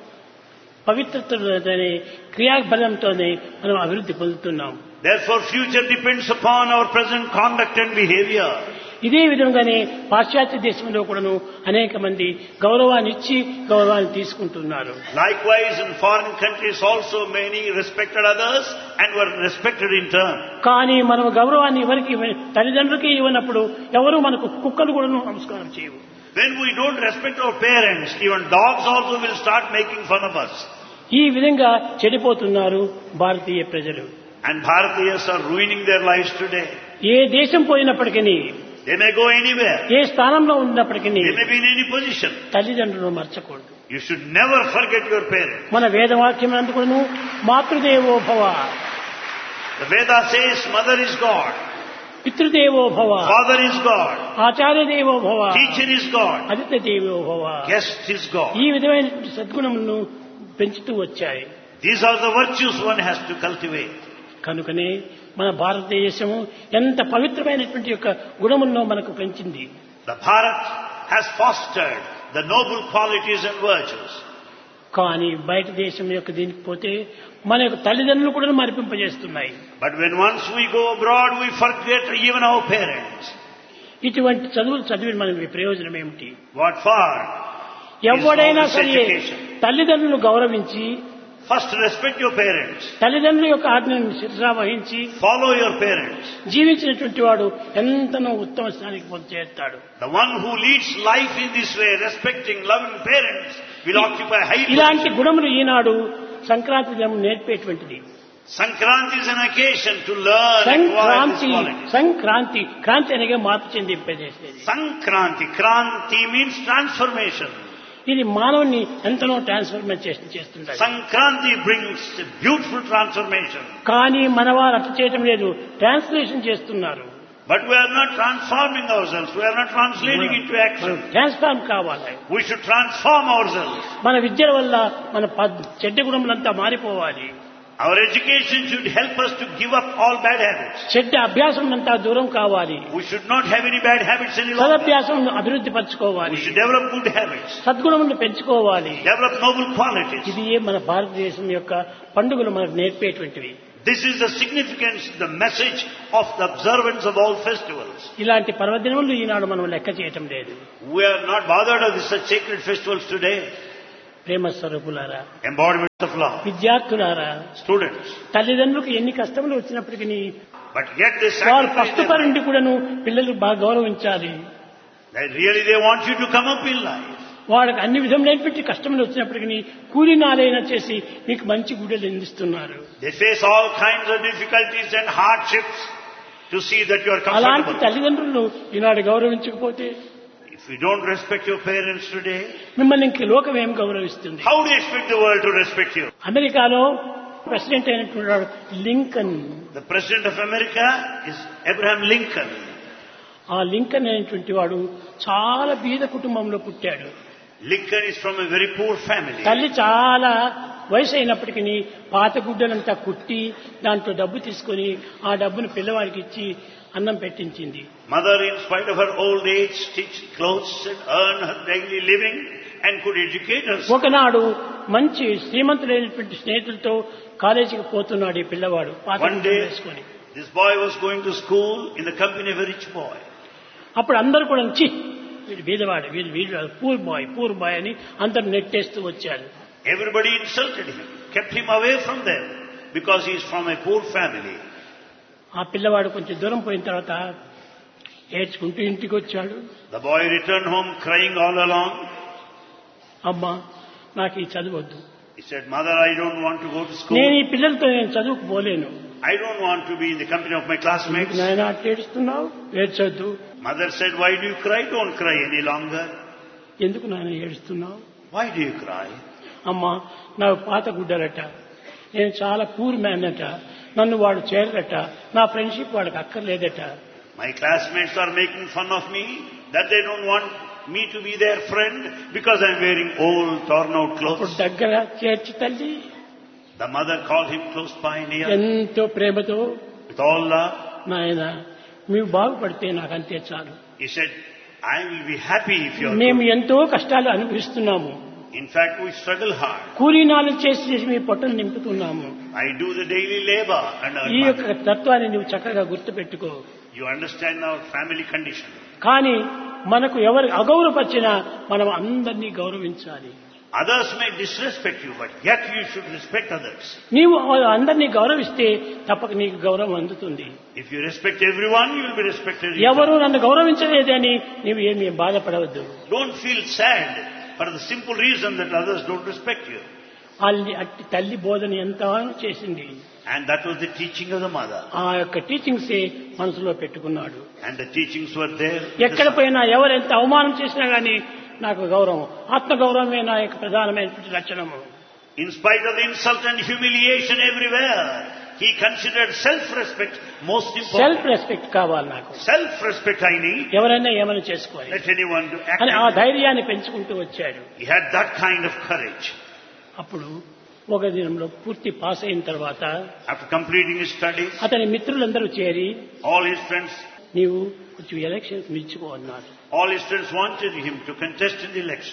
పవిత్రతలోనే క్రియాబలంతోనే మనం అభివృద్ధి పొందుతున్నాం. Therefore, future depends upon our present conduct and behavior. ఇదే విధంగానే పాశ్చాత్య దేశంలో కూడాను అనేక మంది గౌరవాన్ని ఇచ్చి గౌరవాన్ని తీసుకుంటున్నారు. Likewise, in foreign countries also many respected others and were respected in turn. కానీ మనం గౌరవాన్ని ఎవరికి తల్లిదండ్రులకి ఇవ్వనప్పుడు ఎవరు మనకు కుక్కలు కూడా నమస్కారం చేయవు. When we don't respect our parents, even dogs also will start making fun of us. ఈ విధంగా చెడిపోతున్నారు భారతీయ ప్రజలు. And Bharatiyas are ruining their lives today. ఏ దేశం పోయినప్పటికీ, They may go anywhere. ఏ స్థానంలో ఉన్నప్పటికీ They may be in any position. తల్లిదండ్రులను మర్చకూడదు. You should never forget your parents. మన వేదవాక్యం అందుకును మాతృదేవో భవ, The Veda says mother is God, పితృదేవో భవ, father is God, ఆచార్య దేవో భవ, teacher is God, అతిథి దేవో భవ. guest is God. ఈ విధమైన సద్గుణములను పెంచుతూ వచ్చాయి. These are the virtues one has to cultivate. కనుకనే మన భారతదేశము ఎంత పవిత్రమైనటువంటి యొక్క గుణములను మనకు పెంచింది. The Bharat has fostered the noble qualities and virtues. కానీ బయట దేశం యొక్క దీనికి పోతే మన యొక్క తల్లిదండ్రులు కూడా మరిపింపజేస్తున్నాయి. But when once we go abroad, we forget even our parents. ఇటువంటి చదువులు చదివి మనకి ప్రయోజనం ఏమిటి? What for? ఎవడైనా Is all this సరే education. తల్లిదండ్రులను గౌరవించి, First respect your parents. తల్లిదండ్రుల యొక్క ఆజ్ఞను శిరసా వహించి Follow your parents. జీవించినటువంటి వాడు ఎంతనో ఉత్తమ స్థానానికి చేరుతాడు. The one who leads life in this way, respecting, loving parents, will occupy high ఇలాంటి position. గుణములు ఈనాడు సంక్రాంతి దినం నేర్పేటువంటిది. Sankranti is an occasion to learn and acquire this quality. Sankranti Kranti అనగా మార్పు చెందింపజేసేది. Sankranti. Kranti means transformation. ఇది మానవుని ఎంతనో ట్రాన్స్ఫర్మేషన్ చేస్తుంటారు. Sankranti brings a beautiful transformation. కానీ మన వారు అట్లా చేయటం లేదు, ట్రాన్స్లేషన్ చేస్తున్నారు. But we are not transforming ourselves. We are not translating into action. Transform కావాలి. We should transform ourselves. మన విద్య వల్ల మన చెడ్డ గుణములంతా మారిపోవాలి. Our education should help us to give up all bad habits. చెడ్డ అభ్యాసం అంతా దూరం కావాలి. We should not have any bad habits any longer. సదభ్యాసం అభివృద్ధి పరచుకోవాలి. We should develop good habits. సద్గుణములను పెంచుకోవాలి. Develop noble qualities. ఇది మన భారతదేశం యొక్క పండుగలు మనకు నేర్పేటువంటివి. This is the significance, the message of the observance of all festivals. ఇలాంటి పర్వదినములు ఈనాడు మనం లెక్క చేయటం లేదు. We are not bothered of such sacred festivals today. ప్రేమ స్వరూపులారా, Embodiments of love. విద్యార్థులారా, Students. తల్లిదండ్రులకు ఎన్ని కష్టములు వచ్చినప్పటికీ But yet they వారు sacrifice ఫస్ట్ their life. పరింటి కూడాను పిల్లలు బాగా గౌరవించాలి. They want you to come up in life. వాళ్ళకి అన్ని విధములైనటువంటి కష్టములు వచ్చినప్పటికీ కూలినాలైనా చేసి మీకు మంచి గుడ్డలు అందిస్తున్నారు. They face all kinds of difficulties and hardships to see that you are అలాంటి comfortable. తల్లిదండ్రులు ఈనాడు గౌరవించకపోతే If you don't respect your parents today, మిమ్మల్ని ఇంక లోకం ఏం గౌరవిస్తుంది? how do you expect the world to respect you? అమెరికాలో ప్రెసిడెంట్ అయినటువంటి వాడు Lincoln. The President of America is Abraham Lincoln. ఆ లింకన్ అనేటువంటి వాడు చాలా బీద కుటుంబంలో పుట్టాడు. Lincoln is from a very poor family. తల్లి చాలా వయసు అయినప్పటికీ పాత గుడ్డలంతా కుట్టి దాంట్లో డబ్బు తీసుకొని ఆ డబ్బును పిల్లవాడికి ఇచ్చి అన్నం పెట్టించింది. Mother, in spite of her old age, stitched clothes and earned her daily living and could educate her. ఒకనాడు మంచి శ్రీమంతులైనటువంటి స్నేహితులతో కాలేజీకి పోతున్నాడు ఈ పిల్లవాడు పాత One గుడ్డలు day, వేసుకొని. this boy was going to school in the company of a rich boy. అప్పుడు అందరూ కూడా వీడు బీదవాడు, వీడు పూర్ బాయ్ అని అందరు నెట్టేస్తూ వచ్చారు. Everybody insulted him, kept him away from them because he is from a poor family. ఆ పిల్లవాడు కొంచెం దూరం పోయిన తర్వాత ఏడ్చుకుంటూ ఇంటికి వచ్చాడు. The boy returned home crying all along. అమ్మా, నాకు ఈ చదవద్దు. He said, Mother, I don't want to go to school. నేను ఈ పిల్లలతో నేను చదువుకు పోలేను. I don't want to be in the company of my classmates. నాయన అట్లా ఏడుస్తున్నావు, ఏడ్చొద్దు. Mother said, why do you cry? Don't cry any longer. ఎందుకు నాయన ఏడుస్తున్నావు? Why do you cry? అమ్మా, నాకు పాత గుడ్డలట, నేను చాలా పూర్ మ్యాన్ అట, నన్ను వాడు చేరదట, నా ఫ్రెండ్షిప్ వాడికి అక్కర్లేదట. My classmates are making fun of me, that they don't want me to be their friend because I'm wearing old, torn out ఇప్పుడు clothes. దగ్గర చేర్చి తల్లి The mother called him close by near ఎంతో ప్రేమతో, with all love. నాయన మీరు బాగుపడితే నాకు అంతే చాలు. He said, I will be happy if you are మేము good. ఎంతో కష్టాలు అనుభవిస్తున్నాము. In fact, we struggle hard. కూలీనాలు చేసి మీ పొట్టను నింపుతున్నాము. I do the daily labor and earn ఈ యొక్క money. తత్వాన్ని నువ్వు చక్కగా గుర్తుపెట్టుకో. You understand our family condition. కానీ మనకు ఎవరు అగౌరవపరిచినా మనం అందరినీ గౌరవించాలి. Others may disrespect you, but yet you should respect others. నీవు అందరినీ గౌరవిస్తే తప్పక నీకు గౌరవం అందుతుంది. If you respect everyone, you will be respected. ఎవరు నన్ను గౌరవించలేదని నీవు ఏమీ బాధపడవద్దు. Don't feel sad for the simple reason that others don't respect you. అట్టి తల్లి బోధన ఎంతగానో చేసింది. And that was the teaching of the mother. ఆ యొక్క టీచింగ్సే మనసులో పెట్టుకున్నాడు. And the teachings were there. ఎక్కడ పోయినా ఎవరెంత అవమానం చేసినా గానీ నాకు గౌరవం, ఆత్మగౌరవమే నా యొక్క ప్రధానమైనటువంటి లక్షణము. In spite of the insult and humiliation everywhere, he considered self-respect most important. Self respect కావాలి నాకు. Self-respect I need. ఎవరైనా ఏమైనా చేసుకోవాలి Let anyone do act. అని ఆ ధైర్యాన్ని పెంచుకుంటూ వచ్చాడు. He had that kind of courage. అప్పుడు ఒక దినంలో పూర్తి పాస్ అయిన తర్వాత After completing his studies, అతని మిత్రులందరూ చేరి all his friends నీవు కొంచెం ఎలక్షన్స్ నిల్చుకో అన్నారు. All his friends wanted him to contest in the election.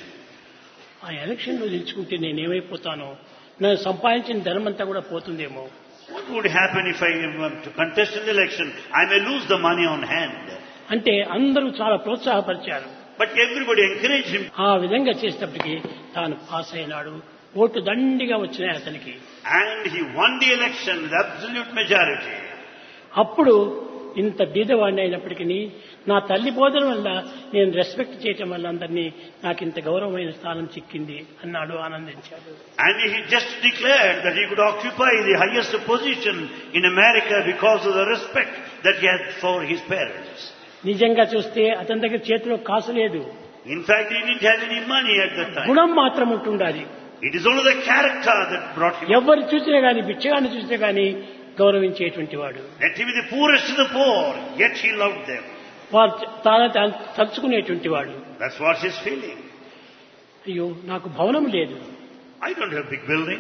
ఆ ఎలక్షన్ లో నిల్చుకుంటే నేనేమైపోతానో, నేను సంపాదించిన ధనం అంతా కూడా పోతుందేమో. What would happen if I am to contest in the election? I may lose the money on hand. అంటే అందరూ చాలా ప్రోత్సాహపరిచారు. But everybody encouraged him. ఆ విధంగా చేసేటప్పటికి తాను పాస్ అయినాడు. ఓటు దండిగా వచ్చినాయి అతనికి. And he won the election with absolute majority. అప్పుడు ఇంత బీదవాడిని అయినప్పటికీ నా తల్లి బోధన వల్ల నేను రెస్పెక్ట్ చేయటం వల్ల అందరినీ నాకు ఇంత గౌరవమైన స్థానం చిక్కింది అన్నాడు, ఆనందించాడు. And he just declared that he could occupy the highest position in America because of the respect that he had for his parents. నిజంగా చూస్తే అతని దగ్గర చేతిలో కాసు లేదు. In fact, he didn't have any money at that time. గుణం మాత్రం ఉంటుండాలి. It is only the character that brought him. ఎవరు చూసినా గాని, బిచ్చగాన్ని చూసినా గాని గౌరవించేటువంటి వాడు. Let him be the poorest of the poor, yet he loved them. వారు తాను తలుచుకునేటువంటి వాడు. That's what his feeling. అయ్యో నాకు భవనం లేదు, I don't have big building.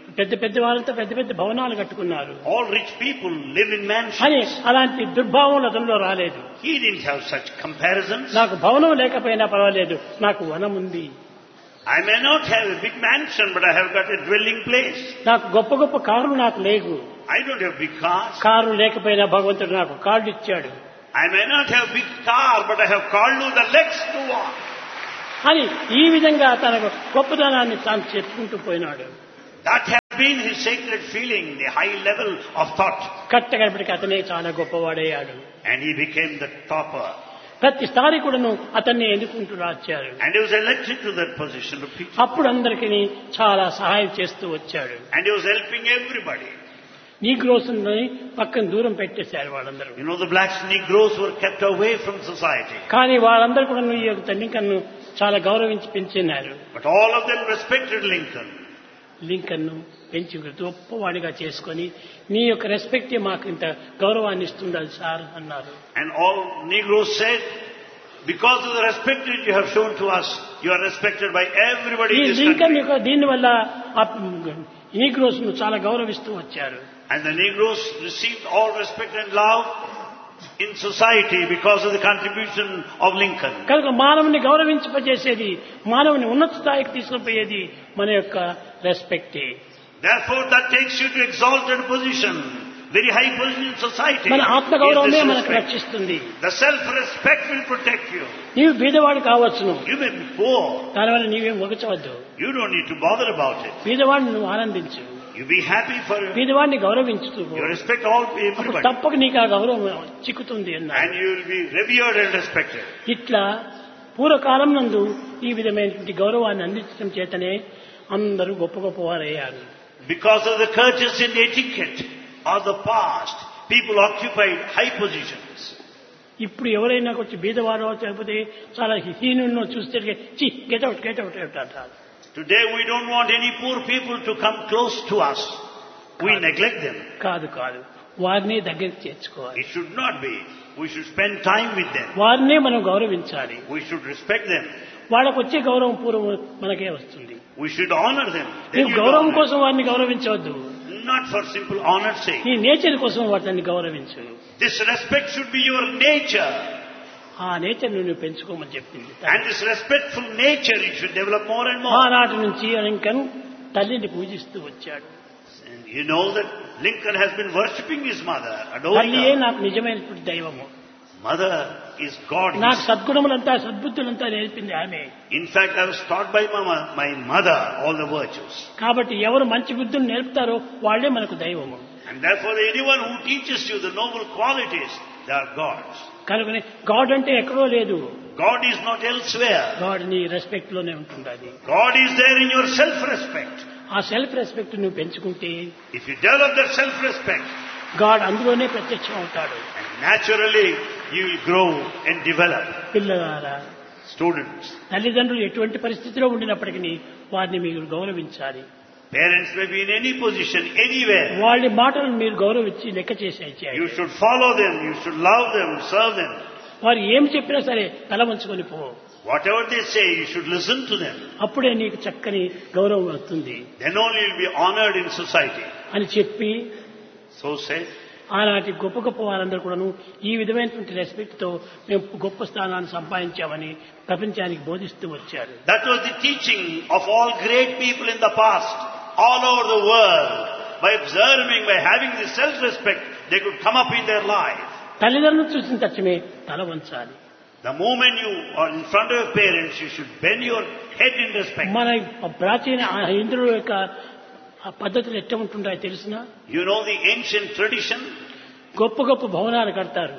పెద్ద పెద్ద వాళ్ళంతా పెద్ద పెద్ద భవనాలు కట్టుకున్నారు. All rich people live in అని mansions. అలాంటి దుర్భావం అతనిలో రాలేదు. He didn't have such comparisons. నాకు భవనం లేకపోయినా పర్వాలేదు, నాకు వనం ఉంది. I may not have a big mansion, but I have got a dwelling place. నాకు గొప్ప గొప్ప కార్లు నాకు లేవు. I don't have big cars. Car లేకపోయినా భగవంతుడు నాకు కార్డు ఇచ్చాడు I may not have big car, but I have called you the legs to walk. అని ఈ విధంగా తన గొప్పదనాన్ని తాను చెప్పుకుంటూ పోయినాడు. That has been his sacred feeling, the high level of thought. కట్టగడపటికి అతనే చాలా గొప్పవాడయ్యాడు. And he became the topper. ప్రతి స్థానికుడును అతన్ని ఎన్నుకుంటూ రాచారు. And he was elected to that position repeatedly. అప్పుడు అందరికీ చాలా సహాయం చేస్తూ వచ్చాడు. And he was helping everybody. Negroes పక్కన దూరం పెట్టేశారు వాళ్ళందరూ. You know, the blacks, Negroes were kept away from society. కానీ వాళ్ళందరూ కూడా ఈ యొక్క లింకన్ను చాలా గౌరవించి పెంచినారు. But all of them respected Lincoln. లింకన్ను పెంచి గొప్పవాడిగా చేసుకొని నీ యొక్క రెస్పెక్టే మాకు ఇంత గౌరవాన్ని ఇస్తుండాలి సార్ అన్నారు. And all Negroes said, because of the respect that you have shown to us, you are respected by everybody ఈ in this లింకన్ country. యొక్క దీనివల్ల నీగ్రోస్ ను చాలా గౌరవిస్తూ వచ్చారు. And the Negroes received all respect and love in society because of the contribution of Lincoln. కనుక మానవుని గౌరవించచేసేది, మానవుని ఉన్నత స్థాయికి తీసుకుపోయేది మన యొక్క రెస్పెక్టే. Therefore, that takes you to exalted position, very high position in society. మన ఆత్మగౌరవమే is this మనకు respect. రక్షిస్తుంది. The self-respect will protect you. నీవు బీదవాడు కావచ్చును, You may be poor. దానివల్ల నీవేం ఒగచవద్దు. You don't need to bother about it. బీదవాడిని నువ్వు ఆనందించు, You be happy for బీదవాడిని గౌరవించుతూ you respect all అప్పుడు everybody. తప్పక నీకు ఆ గౌరవం చిక్కుతుంది అన్నారు. And you will be revered and respected. ఇట్లా పూర్వకాలం నందు ఈ విధమైనటువంటి గౌరవాన్ని అందించడం చేతనే అందరూ గొప్ప గొప్పవారయ్యారు. Because of the courtesy and etiquette of the past, people occupied high positions. ఇప్పుడు ఎవరైనా కొంచెం బీదవారో లేకపోతే చాలా హీనున్నో చూస్తే గెట్ అవుట్ అంటారు. Today we don't want any poor people to come close to us. We neglect them. కాదు వారిని దగ్గరికి చేర్చుకోవాలి. It should not be. We should spend time with them. వారినే మనం గౌరవించాలి. We should respect them. వాళ్ళకు వచ్చే గౌరవం పూర్వం మనకే వస్తుంది. We should honor them. Then నీవు you గౌరవం honor. కోసం వారిని గౌరవించవద్దు, Not for simple honor's sake. నీ నేచర్ కోసం వాటిని గౌరవించు. This respect should be your nature. ఆ నేచర్ నువ్వు పెంచుకోమని చెప్పింది. And this respectful nature, you should develop more and more. ఆనాటి నుంచి లింకన్ తల్లిని పూజిస్తూ వచ్చాడు. And you know that Lincoln has been worshipping his mother, adoring తల్లియే her. నాకు నిజమైనటువంటి దైవము. Mother is God. నాకు సద్గుణములంతా సద్బుద్ధులంతా నేర్పింది ఆమె. In fact, I was taught by my mother all the virtues. కాబట్టి ఎవరు మంచి బుద్ధులు నేర్పుతారో వాళ్లే మనకు దైవము. And therefore, anyone who teaches you the noble qualities, they are gods. కనుకనే గాడ్ అంటే ఎక్కడో లేదు. God is not elsewhere. God నీ రెస్పెక్ట్ లోనే ఉంటుంది. God is there in your self-respect. ఆ సెల్ఫ్ రెస్పెక్ట్ నువ్వు పెంచుకుంటే If you develop that self-respect, God అందులోనే ప్రత్యక్షం అవుతాడు. and naturally you will grow and develop. పిల్లలారా, Students, తల్లిదండ్రులు ఎటువంటి పరిస్థితిలో ఉండినప్పటికీ వారిని మీరు గౌరవించాలి. parents may be in any position, anywhere. వాళ్ళ మాటలను మీరు గౌరవించి లెక్క చేసేయాలి. You should follow them, you should love them, serve them. వారు ఏం చెప్పినా సరే తల వంచుకొని పో. Whatever they say, you should listen to them. అప్పుడే నీకు చక్కని గౌరవం వస్తుంది Then only you will be honored in society. అని చెప్పి So say, ఆనాటి గొప్ప గొప్ప వారందరూ కూడాను ఈ విధమైనటువంటి రెస్పెక్ట్ తో మేము గొప్ప స్థానాన్ని సంపాదించామని ప్రపంచానికి బోధిస్తూ వచ్చారు. that was the teaching of all great people in the past, all over the world. By observing, by having this self-respect, they could come up in their life. తల్లిదండ్రులు చూసిన తక్షణమే తల వంచాలి. The moment you are in front of your parents, you should bend your head in respect. మన ప్రాచీన హిందువుల యొక్క పద్ధతులు ఎట్లా ఉంటుంటాయో తెలిసిన You know the ancient tradition? గొప్ప గొప్ప భవనాలు కడతారు,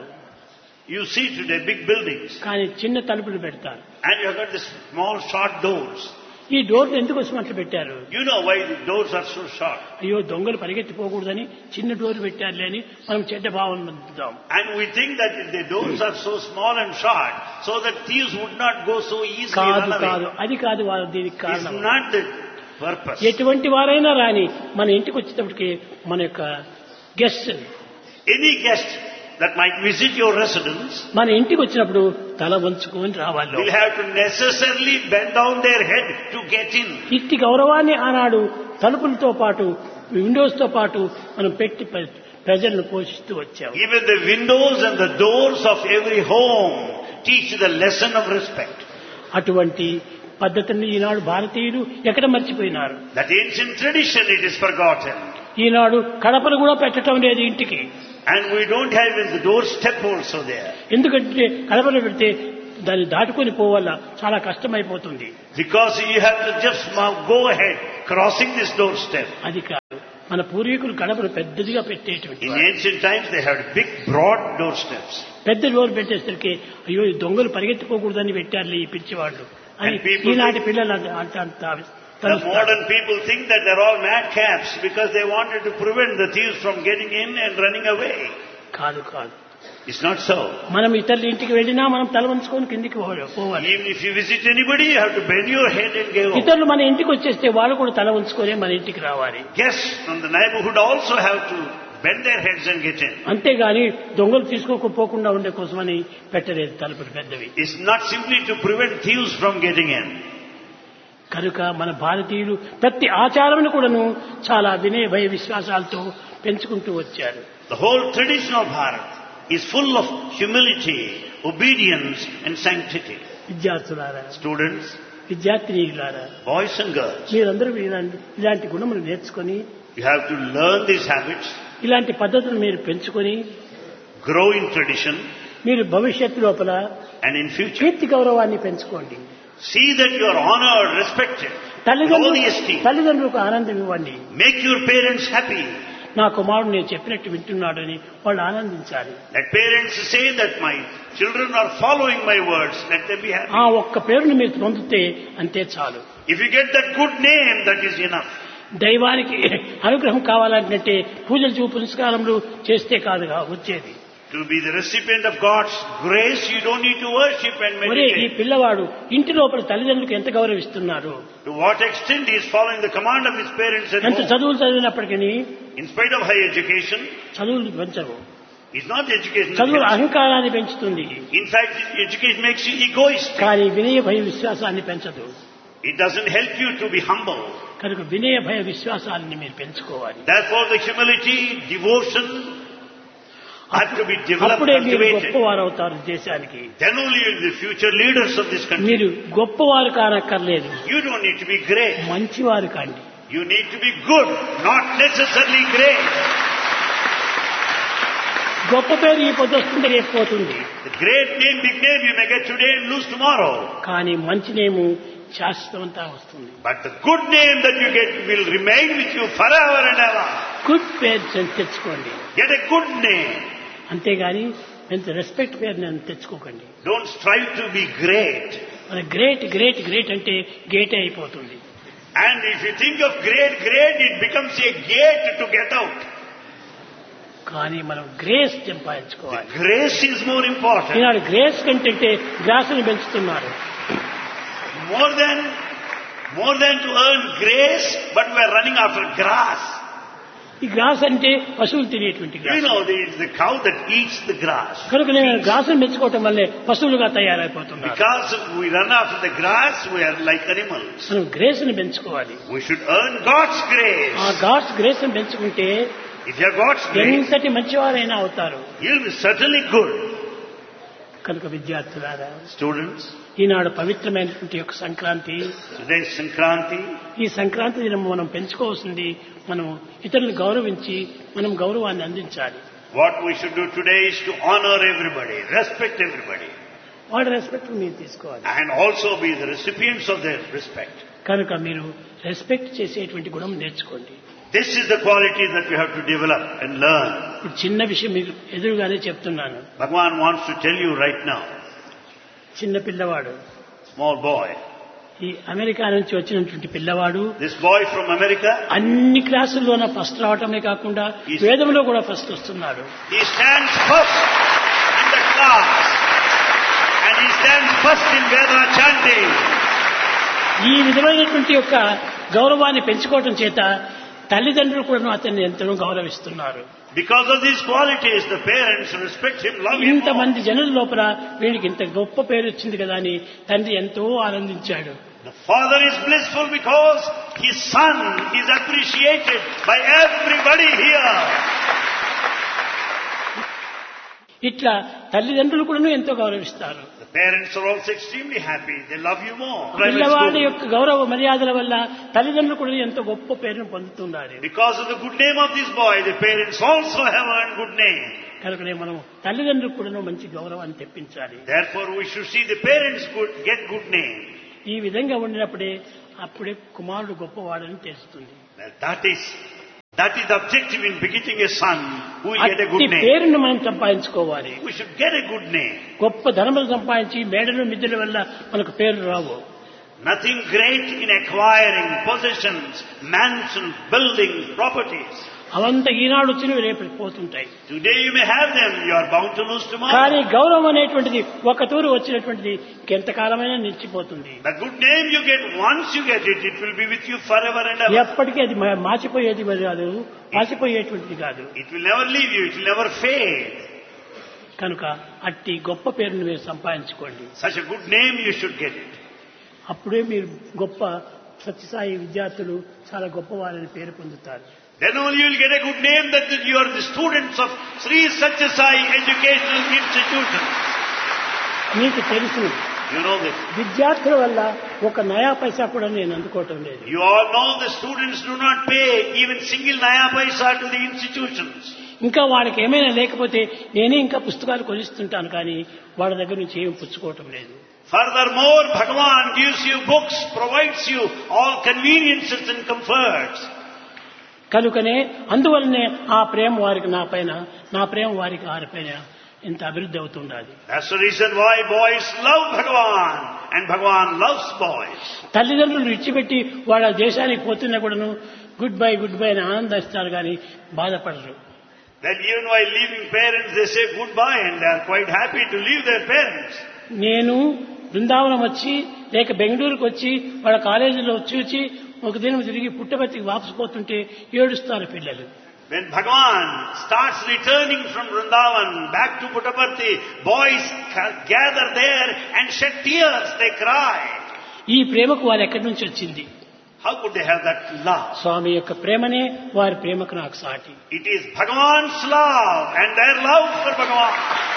You see today big buildings, కానీ చిన్న తలుపులు పెడతారు. and you have got these small short doors. ఈ డోర్లు ఎందుకు వచ్చి అట్లా పెట్టారు? You know why the doors are so short. అయ్యో దొంగలు పరిగెత్తిపోకూడదని చిన్న డోర్ పెట్టారులే అని మనం చెడ్డ భావన పొందుతాం. And we think that the doors are so small and short, so that thieves would not go so easily కాదు run కాదు, away. అది కాదు వారు దీనికి It's కారణం. not the purpose. ఎటువంటి వారైనా రాని మన ఇంటికి వచ్చేటప్పటికి మన యొక్క guest Any guest that might visit your residence మన ఇంటికి వచ్చినప్పుడు తల వంచుకొని రావాలి. will have to necessarily bend down their head to get in. ఇట్టి గౌరవాన్ని ఆనాడు తలుపులతో పాటు విండోస్ తో పాటు మనం పెట్టి ప్రజలను పోషిస్తూ వచ్చాము. Even the windows and the doors of every home teach the lesson of respect. అటువంటి పద్ధతిని ఈనాడు భారతీయులు ఎక్కడ మర్చిపోయినారు. That ancient tradition, it is forgotten. ఈనాడు కడపలు కూడా పెట్టడం లేదు ఇంటికి. And we don't have even the doorstep also there. ఎందుకంటే కడపలు పెడితే దాన్ని దాటుకొని పోవాలా చాలా కష్టమైపోతుంది. Because you have to just go ahead, crossing this doorstep. అది కాదు, మన పూర్వీకులు కడపలు పెద్దదిగా పెట్టేటువంటి. In ancient times they had big, broad doorsteps. పెద్ద డోర్ పెట్టేసరికి అయ్యో ఈ దొంగలు పరిగెత్తిపోకూడదని పెట్టారు ఈ పిచ్చివాళ్ళు అని ఈనాటి పిల్లలు అంటారు. The modern people think that they're all madcaps because they wanted to prevent the thieves from getting in and running away. కాదు కాదు, It's not so. మనం ఇతరుల ఇంటికి వెళ్ళినా మనం తల వంచుకొని కిందికి పోవాలి. Even if you visit anybody, you have to bend your head and go. ఇతరులు మన ఇంటికి వచ్చేస్తే వాళ్ళు కూడా తల వంచుకొని మన ఇంటికి రావాలి. Guests from the neighborhood also have to bend their heads and get in. అంతేగాని దొంగలు తీసుకోకపోకుండా ఉండే కోసమని పెట్టలేదు తలుపులు పెద్దవి. It's not simply to prevent thieves from getting in. కనుక మన భారతీయులు ప్రతి ఆచారమును కూడాను చాలా వినయ భయ విశ్వాసాలతో పెంచుకుంటూ వచ్చారు. The whole tradition of Bharat is full of humility, obedience and sanctity. విద్యార్థులారా, Students, విద్యార్థినీలారా, boys and girls, మీరందరూ ఇలాంటి గుణములు నేర్చుకొని you have to learn these habits, ఇలాంటి పద్ధతులు మీరు పెంచుకొని grow in tradition, మీరు భవిష్యత్తు లోపల and in future కీర్తి గౌరవాన్ని పెంచుకోండి. see that you are honored, respected, worthy esteem. తల్లిదండ్రులకు ఆనందం ఇవ్వండి. Make your parents happy. నా కుమారుడు నేను చెప్పినట్టు వింటున్నాడని వాళ్ళు ఆనందించాలి. Let parents say that my children are following my words. Let them be happy. ఆ ఒక్క పేరుని మీరు పొందితే అంతే చాలు. If you get that good name, that is enough. దైవానికి అనుగ్రహం కావాలంటే పూజలు పురస్కారములు చేస్తే కాదుగా వచ్చేది. To be the recipient of God's grace, you don't need to worship and ఈ meditate. పిల్లవాడు ఇంటి లోపల తల్లిదండ్రులకు ఎంత గౌరవిస్తున్నారు, To what extent he is following the command of his parents at ఎంత home. చదువులు చదివినప్పటికీ In spite of high education, చదువులు పెంచవు. it's not the education. చదువులు that అహంకారాన్ని పెంచుతుంది helps. In fact, education makes you egoistic. కానీ వినయ భయ విశ్వాసాన్ని పెంచదు. It doesn't help you to be humble. కనుక వినయ భయ విశ్వాసాన్ని మీరు పెంచుకోవాలి. Therefore, the humility, devotion have to be developed, అప్పుడే మీరు cultivated. గొప్పవారు అవుతారు దేశానికి. Then only you will be the future leaders of this country. మీరు గొప్పవారు కానక్కర్లేదు, You don't need to be great. మంచివారు కాండి. You need to be good, not necessarily great. గొప్ప పేరు ఈ పొద్దు వస్తుంది, రేపు పోతుంది. The great name, big name you may get today and lose tomorrow. కానీ మంచి నేము శాశ్వతంగా వస్తుంది. But the good name that you get will remain with you forever and ever. Good పేరు తెచ్చుకోండి. Get a good name. అంతేగాని ఎంత respect పేరు నేను తెచ్చుకోకండి. Don't strive to be great. మన గ్రేట్ గ్రేట్ గ్రేట్ అంటే గేటే అయిపోతుంది. And if you think of great, great, it becomes a gate to get out. కానీ మనం గ్రేస్ The సంపాదించుకోవాలి. grace is more important. Eenadu grace కంటే గ్రాసులు పెంచుతున్నారు. More than to earn grace, but we are running after grass. ఈ gross అంటే పశువులు తినేటువంటి You gross. know, it's the cow that eats the grass. కనుక నేను గ్రాసులు మెచ్చుకోవటం వల్లే పశువులుగా తయారైపోతున్నారు. Because we run after the grass, we are like animals. మనం grace ని పెంచుకోవాలి. We should earn God's ఆ grace. గాడ్స్ గ్రేస్ ని పెంచుకుంటే If you have God's grace, ఎంతటి మంచివారైనా అవుతారు. you'll be certainly good. కనుక విద్యార్థులారా, Students, ఈనాడు పవిత్రమైనటువంటి యొక్క సంక్రాంతి. today is Sankranti. ఈ సంక్రాంతి దినం మనం పెంచుకోవాల్సింది మనం ఇతరులను గౌరవించి మనం గౌరవాన్ని అందించాలి. What we should do today is to honor everybody, respect everybody, వాడి రెస్పెక్ట్ మీరు తీసుకోవాలి. and also be the recipients of their respect. కనుక మీరు రెస్పెక్ట్ చేసేటువంటి గుణం నేర్చుకోండి. This is the quality that we have to develop and learn. ఇప్పుడు చిన్న విషయం మీకు ఎదురుగానే చెప్తున్నాను. Bhagavan wants to tell you right now, చిన్న పిల్లవాడు, small boy, ఈ అమెరికా నుంచి వచ్చినటువంటి పిల్లవాడు this boy from America, అన్ని క్లాసుల్లోన ఫస్ట్ రావటమే కాకుండా వేదంలో కూడా ఫస్ట్ వస్తున్నాడు. he stands first in the class and he stands first in Veda chanting. ఈ విధమైనటువంటి యొక్క గౌరవాన్ని పెంచుకోవటం చేత తల్లిదండ్రులు కూడా అతన్ని ఎంతో గౌరవిస్తున్నారు. Because of these qualities, the parents respect him, love him more. ఇంతమంది జనుల లోపల వీడికి ఇంత గొప్ప పేరు వచ్చింది కదా అని తండ్రి ఎంతో ఆనందించాడు. The father is blissful because his son is appreciated by everybody here. ఇట్లా తల్లిదండ్రులు కూడా ఎంతో గౌరవిస్తారు. The parents are also extremely happy. They love you more. పిల్లవాడి యొక్క గౌరవ మర్యాదల వల్ల తల్లిదండ్రులు కూడా ఎంతో గొప్ప పేరును పొందుతున్నారు. Because of the good name of this boy, the parents also have earned good name. కనుకనే మనం తల్లిదండ్రులకు కూడా మంచి గౌరవాన్ని తెప్పించాలి. Therefore, we should see the parents get good name. ఈ విధంగా ఉండినప్పుడే అప్పుడే కుమారుడు గొప్పవాడని తెలుస్తుంది. That is the objective in begetting a son who will get a good name. పేరును మనం సంపాదించుకోవాలి. We should get a good name. గొప్ప ధనములు సంపాదించి మేడలు మిద్దెల వల్ల మనకు పేరు రావు. Nothing great in acquiring possessions, mansions, buildings, properties. అవంతా ఈనాడు వచ్చినవి రేపు పోతుంటాయి. Today you may have them, you are bound to lose tomorrow. కానీ గౌరవం అనేటువంటిది ఒక తూరు వచ్చినటువంటిది ఎంతకాలమైనా నిలిచిపోతుంది. The good name you get, once you get it, it will be with you forever and ever. ఎప్పటికీ అది మాసిపోయేది కాదు, మాసిపోయేటువంటిది కాదు. It will never leave you, it will never fade. కనుక అట్టి గొప్ప పేరును మీరు సంపాదించుకోండి. Such a good name you should get it. అప్పుడే మీరు గొప్ప సత్యసాయి విద్యార్థులు చాలా గొప్పవారని పేరు పొందుతారు. Then only you will get a good name that you are the students of Sri Satya Sai Educational Institution. మీకు తెలుసు, You know this. విద్యార్థుల వల్ల ఒక నయా పైసా కూడా నేను అందుకోవటం లేదు. You all know the students do not pay even single naya paisa to the institutions. ఇంకా వాళ్ళకి ఏమైనా లేకపోతే నేనే ఇంకా పుస్తకాలు కొనిస్తుంటాను కానీ వాళ్ళ దగ్గర నుంచి ఏం పుచ్చుకోవటం లేదు. Furthermore, Bhagavan gives you books, provides you all conveniences and comforts. కనుకనే అందువల్లనే ఆ ప్రేమ వారికి నా పైన, నా ప్రేమ వారికి వారి పైన ఇంత అభివృద్ధి అవుతుండాలి. That's the reason why boys love Bhagavan and Bhagavan loves boys. తల్లిదండ్రులు విడిచిపెట్టి వాళ్ళ దేశానికి పోతున్నా కూడాను గుడ్ బై అని ఆనందిస్తారు కానీ బాధపడరు. Then even while leaving parents, they say goodbye and they are quite happy to leave their parents. నేను బృందావనం వచ్చి లేక బెంగళూరుకు వచ్చి వాళ్ళ కాలేజీలో చూచి ఒక దినం తిరిగి పుట్టపర్తికి వాపసు పోతుంటే ఏడుస్తారు పిల్లలు. When Bhagavan starts returning from Vrindavan back to Puttaparthi, boys gather there and shed tears, they cry. ఈ ప్రేమకు వారు ఎక్కడి నుంచి వచ్చింది? How could they have that love? స్వామి యొక్క ప్రేమనే వారి ప్రేమకు నాకు సాటి. It is Bhagavan's love and their love for Bhagavan.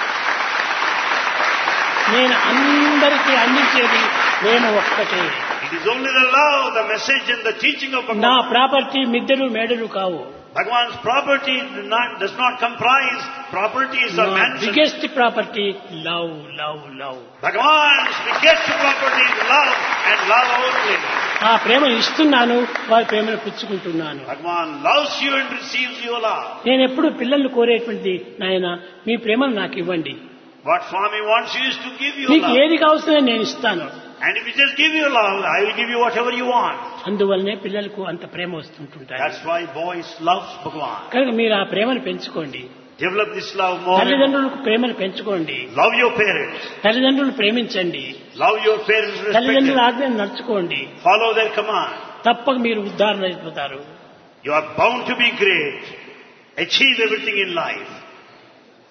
నేను అందరికీ అందించేది ప్రేమ ఒక్కటే. It is only the love, the message and the teaching of Bhagavan. నా ప్రాపర్టీ మిద్దెలు మేడలు కావు. Bhagavan's property does not comprise properties or mansions. Biggest property love. Bhagavan's biggest property is love and love only. ఆ ప్రేమను ఇస్తున్నాను, వారి ప్రేమను పుచ్చుకుంటున్నాను. Bhagavan loves you and receives your love. నేను ఎప్పుడు పిల్లలు కోరేటువంటిది, నాయన మీ ప్రేమను నాకు ఇవ్వండి. What Swami wants you is to give you మీకు love. ఏది కావాల్సిందో నేను ఇస్తాను. And if you just give your love, I will give you whatever you want. అందువల్లనే పిల్లలకు అంత ప్రేమ వస్తుంటుంటాయి. That's why boys love Bhagavan. కనుక మీరు ఆ ప్రేమను పెంచుకోండి. Develop this love more. తల్లిదండ్రులకు ప్రేమను పెంచుకోండి. Love your parents. తల్లిదండ్రులు ప్రేమించండి. Love your parents. Respect తల్లిదండ్రుల them. ఆజ్ఞను నడుచుకోండి. Follow their command. తప్పక మీరు ఉద్ధారణ అయిపోతారు. You are bound to be great. Achieve everything in life.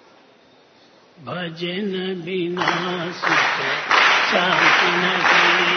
భజన బినా సుఖ శాంతి నహి.